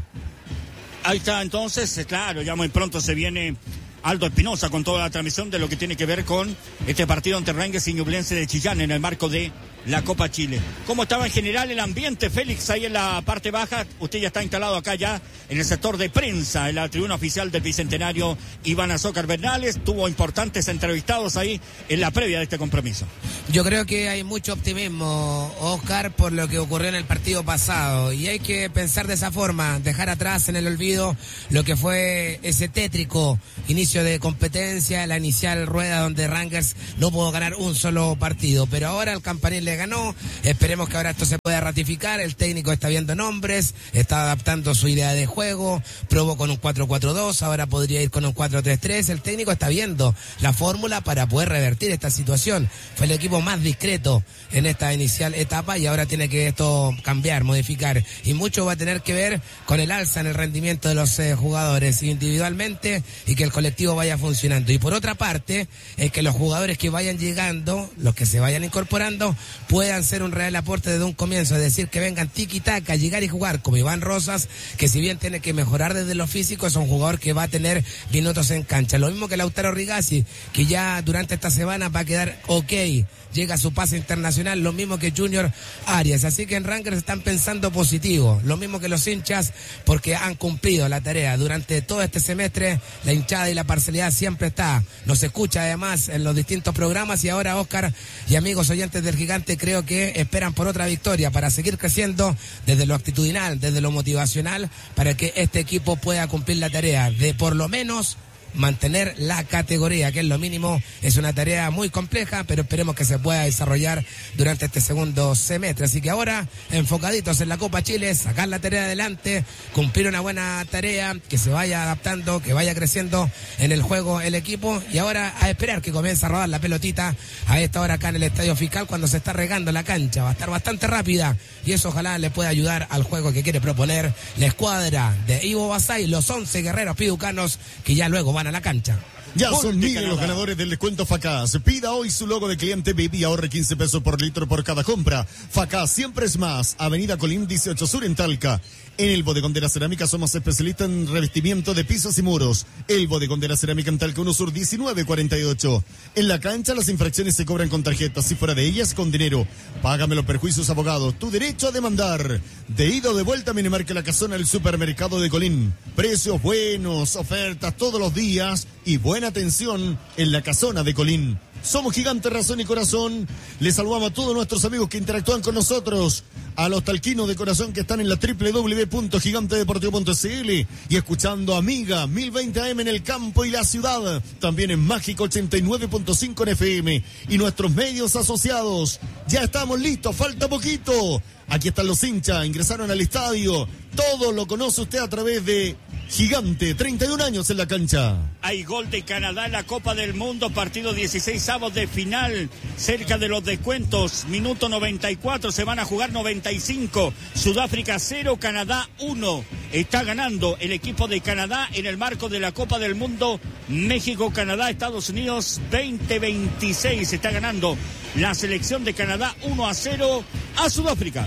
Ahí está, entonces, claro, ya muy pronto se viene Aldo Espinosa con toda la transmisión de lo que tiene que ver con este partido ante Rangers y Ñublense de Chillán en el marco de la Copa Chile. ¿Cómo estaba en general el ambiente, Félix, ahí en la parte baja? Usted ya está instalado acá ya en el sector de prensa, en la tribuna oficial del Bicentenario. Iván Azócar Bernales tuvo importantes entrevistados ahí en la previa de este compromiso. Yo creo que hay mucho optimismo, Oscar, por lo que ocurrió en el partido pasado, y hay que pensar de esa forma, dejar atrás en el olvido lo que fue ese tétrico inicio de competencia, la inicial rueda donde Rangers no pudo ganar un solo partido, pero ahora el Campanil le ganó. Esperemos que ahora esto se pueda ratificar. El técnico está viendo nombres, está adaptando su idea de juego, probó con un cuatro cuatro dos, ahora podría ir con un cuatro tres tres. El técnico está viendo la fórmula para poder revertir esta situación. Fue el equipo más discreto en esta inicial etapa y ahora tiene que esto cambiar, modificar, y mucho va a tener que ver con el alza en el rendimiento de los eh, jugadores individualmente y que el colectivo vaya funcionando. Y por otra parte, es que los jugadores que vayan llegando, los que se vayan incorporando, puedan ser un real aporte desde un comienzo, es decir, que vengan tiki-taka, llegar y jugar, como Iván Rosas, que si bien tiene que mejorar desde lo físico, es un jugador que va a tener minutos en cancha. Lo mismo que Lautaro Rigazzi, que ya durante esta semana va a quedar ok, llega a su pase internacional, lo mismo que Junior Arias. Así que en Rangers están pensando positivo, lo mismo que los hinchas, porque han cumplido la tarea durante todo este semestre. La hinchada y la parcialidad siempre está, nos escucha además en los distintos programas, y ahora Oscar y amigos oyentes del Gigante, creo que esperan por otra victoria para seguir creciendo desde lo actitudinal, desde lo motivacional, para que este equipo pueda cumplir la tarea de por lo menos mantener la categoría, que es lo mínimo. Es una tarea muy compleja, pero esperemos que se pueda desarrollar durante este segundo semestre. Así que ahora, enfocaditos en la Copa Chile, sacar la tarea adelante, cumplir una buena tarea, que se vaya adaptando, que vaya creciendo en el juego el equipo, y ahora a esperar que comience a rodar la pelotita a esta hora acá en el Estadio Fiscal, cuando se está regando la cancha. Va a estar bastante rápida, y eso ojalá le pueda ayudar al juego que quiere proponer la escuadra de Ivo Basay, los once guerreros piducanos que ya luego van a la cancha. Ya son miles los ganadores del descuento Facaz. Pida hoy su logo de cliente B I B y ahorre quince pesos por litro por cada compra. Facaz siempre es más. Avenida Colín dieciocho Sur en Talca. En el Bodegón de la Cerámica somos especialistas en revestimiento de pisos y muros. El Bodegón de la Cerámica en Talca uno Sur diecinueve cuarenta y ocho. En la cancha las infracciones se cobran con tarjetas, si fuera de ellas con dinero. Págame los perjuicios, abogados. Tu derecho a demandar. De ida o de vuelta, Minimarque La Casona, el supermercado de Colín. Precios buenos, ofertas todos los días y buena atención en La Casona de Colín. Somos Gigante, razón y corazón. Les saludamos a todos nuestros amigos que interactúan con nosotros, a los talquinos de corazón que están en la doble u doble u doble u punto gigante deportivo punto c l y escuchando Amiga mil veinte A M en el campo y la ciudad, también en Mágico ochenta y nueve punto cinco en F M y nuestros medios asociados. Ya estamos listos, falta poquito. Aquí están los hinchas, ingresaron al estadio. Todo lo conoce usted a través de Gigante, treinta y un años en la cancha. Hay gol de Canadá en la Copa del Mundo, partido dieciséis avos de final, cerca de los descuentos, minuto noventa y cuatro, se van a jugar noventa y cinco, Sudáfrica cero, Canadá uno, está ganando el equipo de Canadá en el marco de la Copa del Mundo, México, Canadá, Estados Unidos veinte veintiséis, está ganando la selección de Canadá uno a cero a Sudáfrica.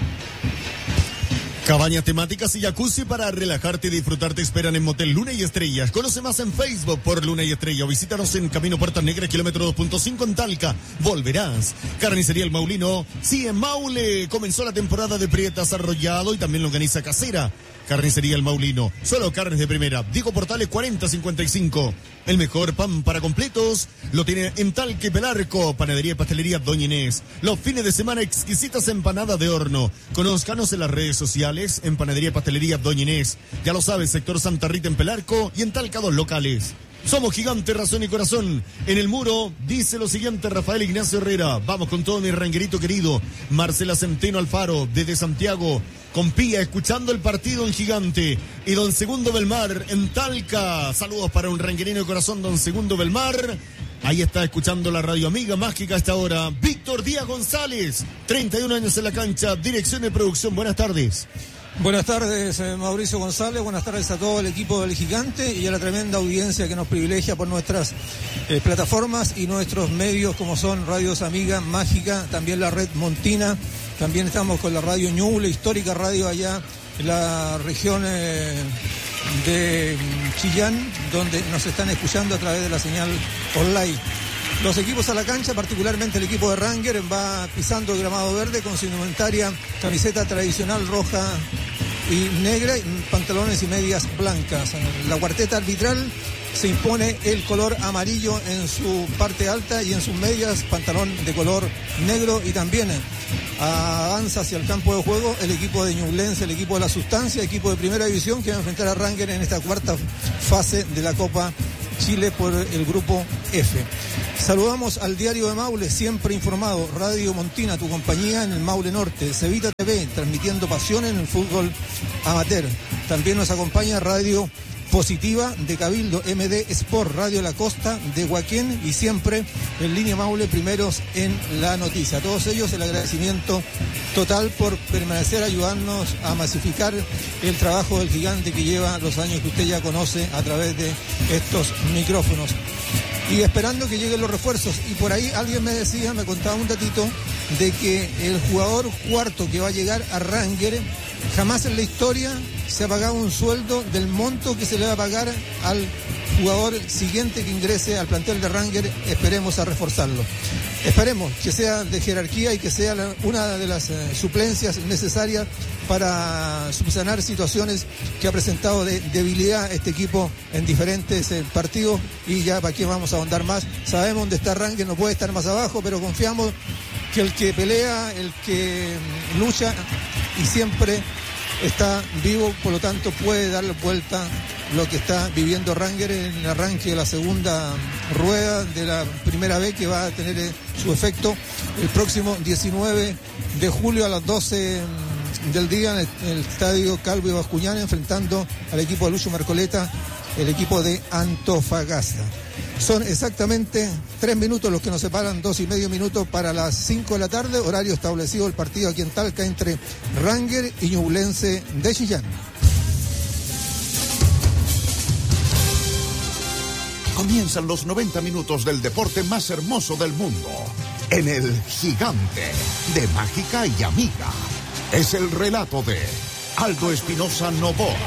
Cabañas temáticas y jacuzzi para relajarte y disfrutar te esperan en Motel Luna y Estrellas. Conoce más en Facebook por Luna y Estrella o visítanos en Camino Puertas Negras, kilómetro dos punto cinco en Talca. Volverás. Carnicería El Maulino. Sí, en Maule comenzó la temporada de Prietas Arrollado y también longaniza casera. Carnicería El Maulino. Solo carnes de primera. Diego Portales cuarenta cincuenta y cinco. El mejor pan para completos lo tiene en Talque Pelarco. Panadería y pastelería Doña Inés. Los fines de semana exquisitas empanadas de horno. Conózcanos en las redes sociales en Panadería y Pastelería Doña Inés. Ya lo sabes, sector Santa Rita en Pelarco y en Talca dos locales. Somos Gigante, Razón y Corazón. En el muro dice lo siguiente Rafael Ignacio Herrera. Vamos con todo mi ranguerito querido. Marcela Centeno Alfaro desde Santiago. Con Pía escuchando el partido en Gigante. Y don Segundo Belmar en Talca. Saludos para un ranguerino de corazón, don Segundo Belmar. Ahí está escuchando la radio amiga mágica a esta hora. Víctor Díaz González, treinta y un años en la cancha. Dirección de producción. Buenas tardes. Buenas tardes, eh, Mauricio González, buenas tardes a todo el equipo del Gigante y a la tremenda audiencia que nos privilegia por nuestras eh, plataformas y nuestros medios como son Radios Amiga, Mágica, también la red Montina, también estamos con la radio Ñuble, histórica radio allá en la región eh, de Chillán, donde nos están escuchando a través de la señal online. Los equipos a la cancha, particularmente el equipo de Ranger, va pisando el gramado verde con su indumentaria, camiseta tradicional roja y negra, y pantalones y medias blancas. La cuarteta arbitral se impone el color amarillo en su parte alta y en sus medias, pantalón de color negro, y también avanza hacia el campo de juego el equipo de Ñublense, el equipo de la Sustancia, equipo de primera división que va a enfrentar a Ranger en esta cuarta fase de la Copa Chile por el grupo F. Saludamos al Diario de Maule, siempre informado. Radio Montina, tu compañía en el Maule Norte. Cevita T V, transmitiendo pasión en el fútbol amateur. También nos acompaña Radio Positiva de Cabildo, M D Sport, Radio La Costa de Huaquén y siempre en Línea Maule, primeros en la noticia. A todos ellos el agradecimiento total por permanecer ayudándonos a masificar el trabajo del Gigante que lleva los años que usted ya conoce a través de estos micrófonos. Y esperando que lleguen los refuerzos. Y por ahí alguien me decía, me contaba un datito, de que el jugador cuarto que va a llegar a Ranger, jamás en la historia se ha pagado un sueldo del monto que se le va a pagar al jugador siguiente que ingrese al plantel de Ranger. Esperemos a reforzarlo. Esperemos que sea de jerarquía y que sea la, una de las eh, suplencias necesarias para subsanar situaciones que ha presentado de debilidad este equipo en diferentes eh, partidos. Y ya para qué vamos a ahondar más. Sabemos dónde está Ranger, no puede estar más abajo, pero confiamos que el que pelea, el que lucha y siempre está vivo, por lo tanto puede darle vuelta lo que está viviendo Ranger en el arranque de la segunda rueda de la primera vez, que va a tener eh, su efecto el próximo diecinueve de julio a las doce del día en el, en el estadio Calvo y Bascuñán, enfrentando al equipo de Lucho Marcoleta, el equipo de Antofagasta. Son exactamente tres minutos los que nos separan, dos y medio minutos para las cinco de la tarde, horario establecido del partido aquí en Talca entre Ranger y Ñublense de Chillán. Comienzan los noventa minutos del deporte más hermoso del mundo, en el Gigante de Mágica y Amiga. Es el relato de Aldo Espinosa Novoa.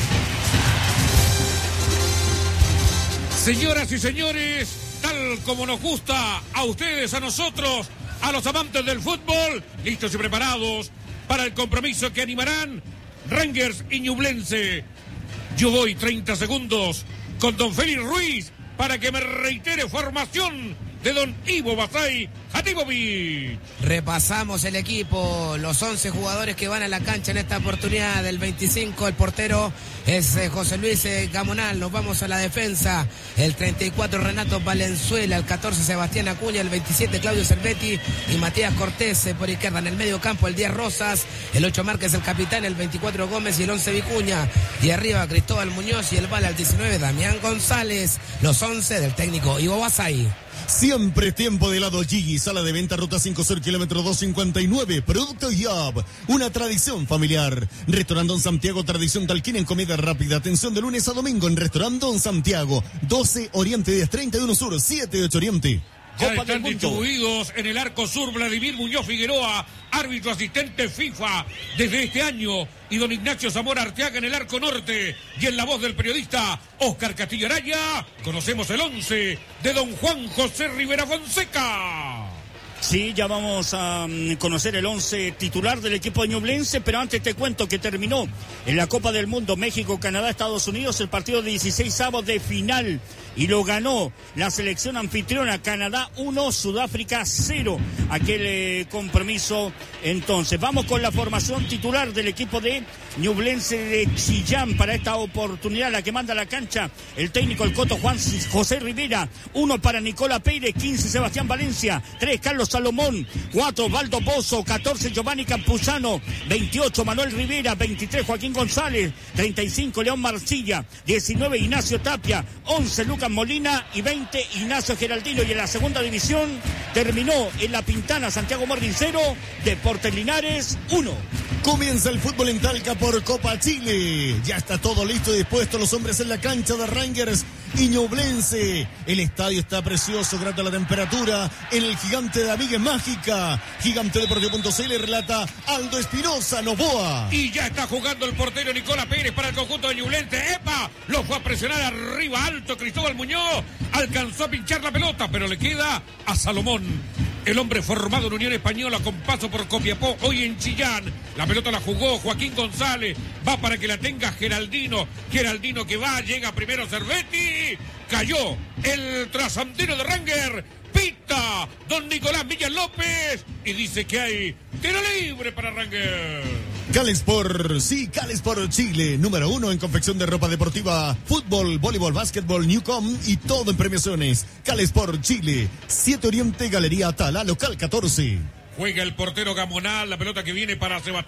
Señoras y señores, tal como nos gusta a ustedes, a nosotros, a los amantes del fútbol, listos y preparados para el compromiso que animarán Rangers y Ñublense. Yo voy treinta segundos con don Félix Ruiz para que me reitere formación de don Ivo Basay Hatipovic. Repasamos el equipo, los once jugadores que van a la cancha en esta oportunidad. Del veinticinco, el portero es eh, José Luis eh, Gamonal. Nos vamos a la defensa. El treinta y cuatro, Renato Valenzuela. El catorce, Sebastián Acuña. El veintisiete, Claudio Cervetti y Matías Cortés eh, por izquierda. En el medio campo, el diez, Rosas. El ocho, Márquez, el capitán. El veinticuatro, Gómez. Y el once, Vicuña. Y arriba, Cristóbal Muñoz. Y el bala al diecinueve, Damián González. Los once del técnico Ivo Basay. Siempre tiempo de helado Gigi, sala de venta Ruta cinco Sur, kilómetro doscientos cincuenta y nueve, Producto Yab, una tradición familiar. Restaurante Don Santiago, tradición talquina en comida rápida, atención de lunes a domingo en Restaurante Don Santiago, doce Oriente diez, treinta y uno Sur, setenta y ocho Oriente. Ya están distribuidos en el arco sur Vladimir Muñoz Figueroa, árbitro asistente FIFA desde este año, y don Ignacio Zamora Arteaga en el arco norte. Y en la voz del periodista Óscar Castillo Araya, conocemos el once de don Juan José Rivera Fonseca. Sí, ya vamos a um, conocer el once titular del equipo de Ñublense, pero antes te cuento que terminó en la Copa del Mundo México, Canadá, Estados Unidos el partido de dieciséis avos de final y lo ganó la selección anfitriona, Canadá uno, Sudáfrica cero, aquel eh, compromiso. Entonces vamos con la formación titular del equipo de Ñublense de Chillán para esta oportunidad, la que manda a la cancha el técnico el Coto Juan José Rivera. Uno para Nicola Pérez, quince Sebastián Valencia, tres Carlos Salomón, cuatro Osvaldo Pozo, catorce Giovanni Campuzano, veintiocho Manuel Rivera, veintitrés Joaquín González, treinta y cinco León Marcilla, diecinueve Ignacio Tapia, once Lucas Molina y veinte Ignacio Geraldino. Y en la segunda división terminó en La Pintana Santiago Morning cero, Deportes Linares uno. Comienza el fútbol en Talca por Copa Chile. Ya está todo listo y dispuesto, los hombres en la cancha de Rangers y Ñublense. El estadio está precioso, grata la temperatura. En el Gigante de Amiga Mágica. Gigante Deportivo punto c l relata Aldo Espinosa Novoa. Y ya está jugando el portero Nicola Pérez para el conjunto de Ñublense. ¡Epa! Lo fue a presionar arriba alto Cristóbal Muñoz. Alcanzó a pinchar la pelota, pero le queda a Salomón. El hombre formado en Unión Española con paso por Copiapó, hoy en Chillán. La pelota la jugó Joaquín González. Va para que la tenga Geraldino. Geraldino que va, llega primero Cervetti. Cayó el trasandino de Ranger. Pita don Nicolás Villas López. Y dice que hay tiro libre para Ranger. Calesport, sí, Calesport Chile, número uno en confección de ropa deportiva, fútbol, voleibol, básquetbol, Newcom y todo en premiaciones. Calesport Chile, siete Oriente, Galería Atala, local catorce. Juega el portero Gamonal, la pelota que viene para Sebastián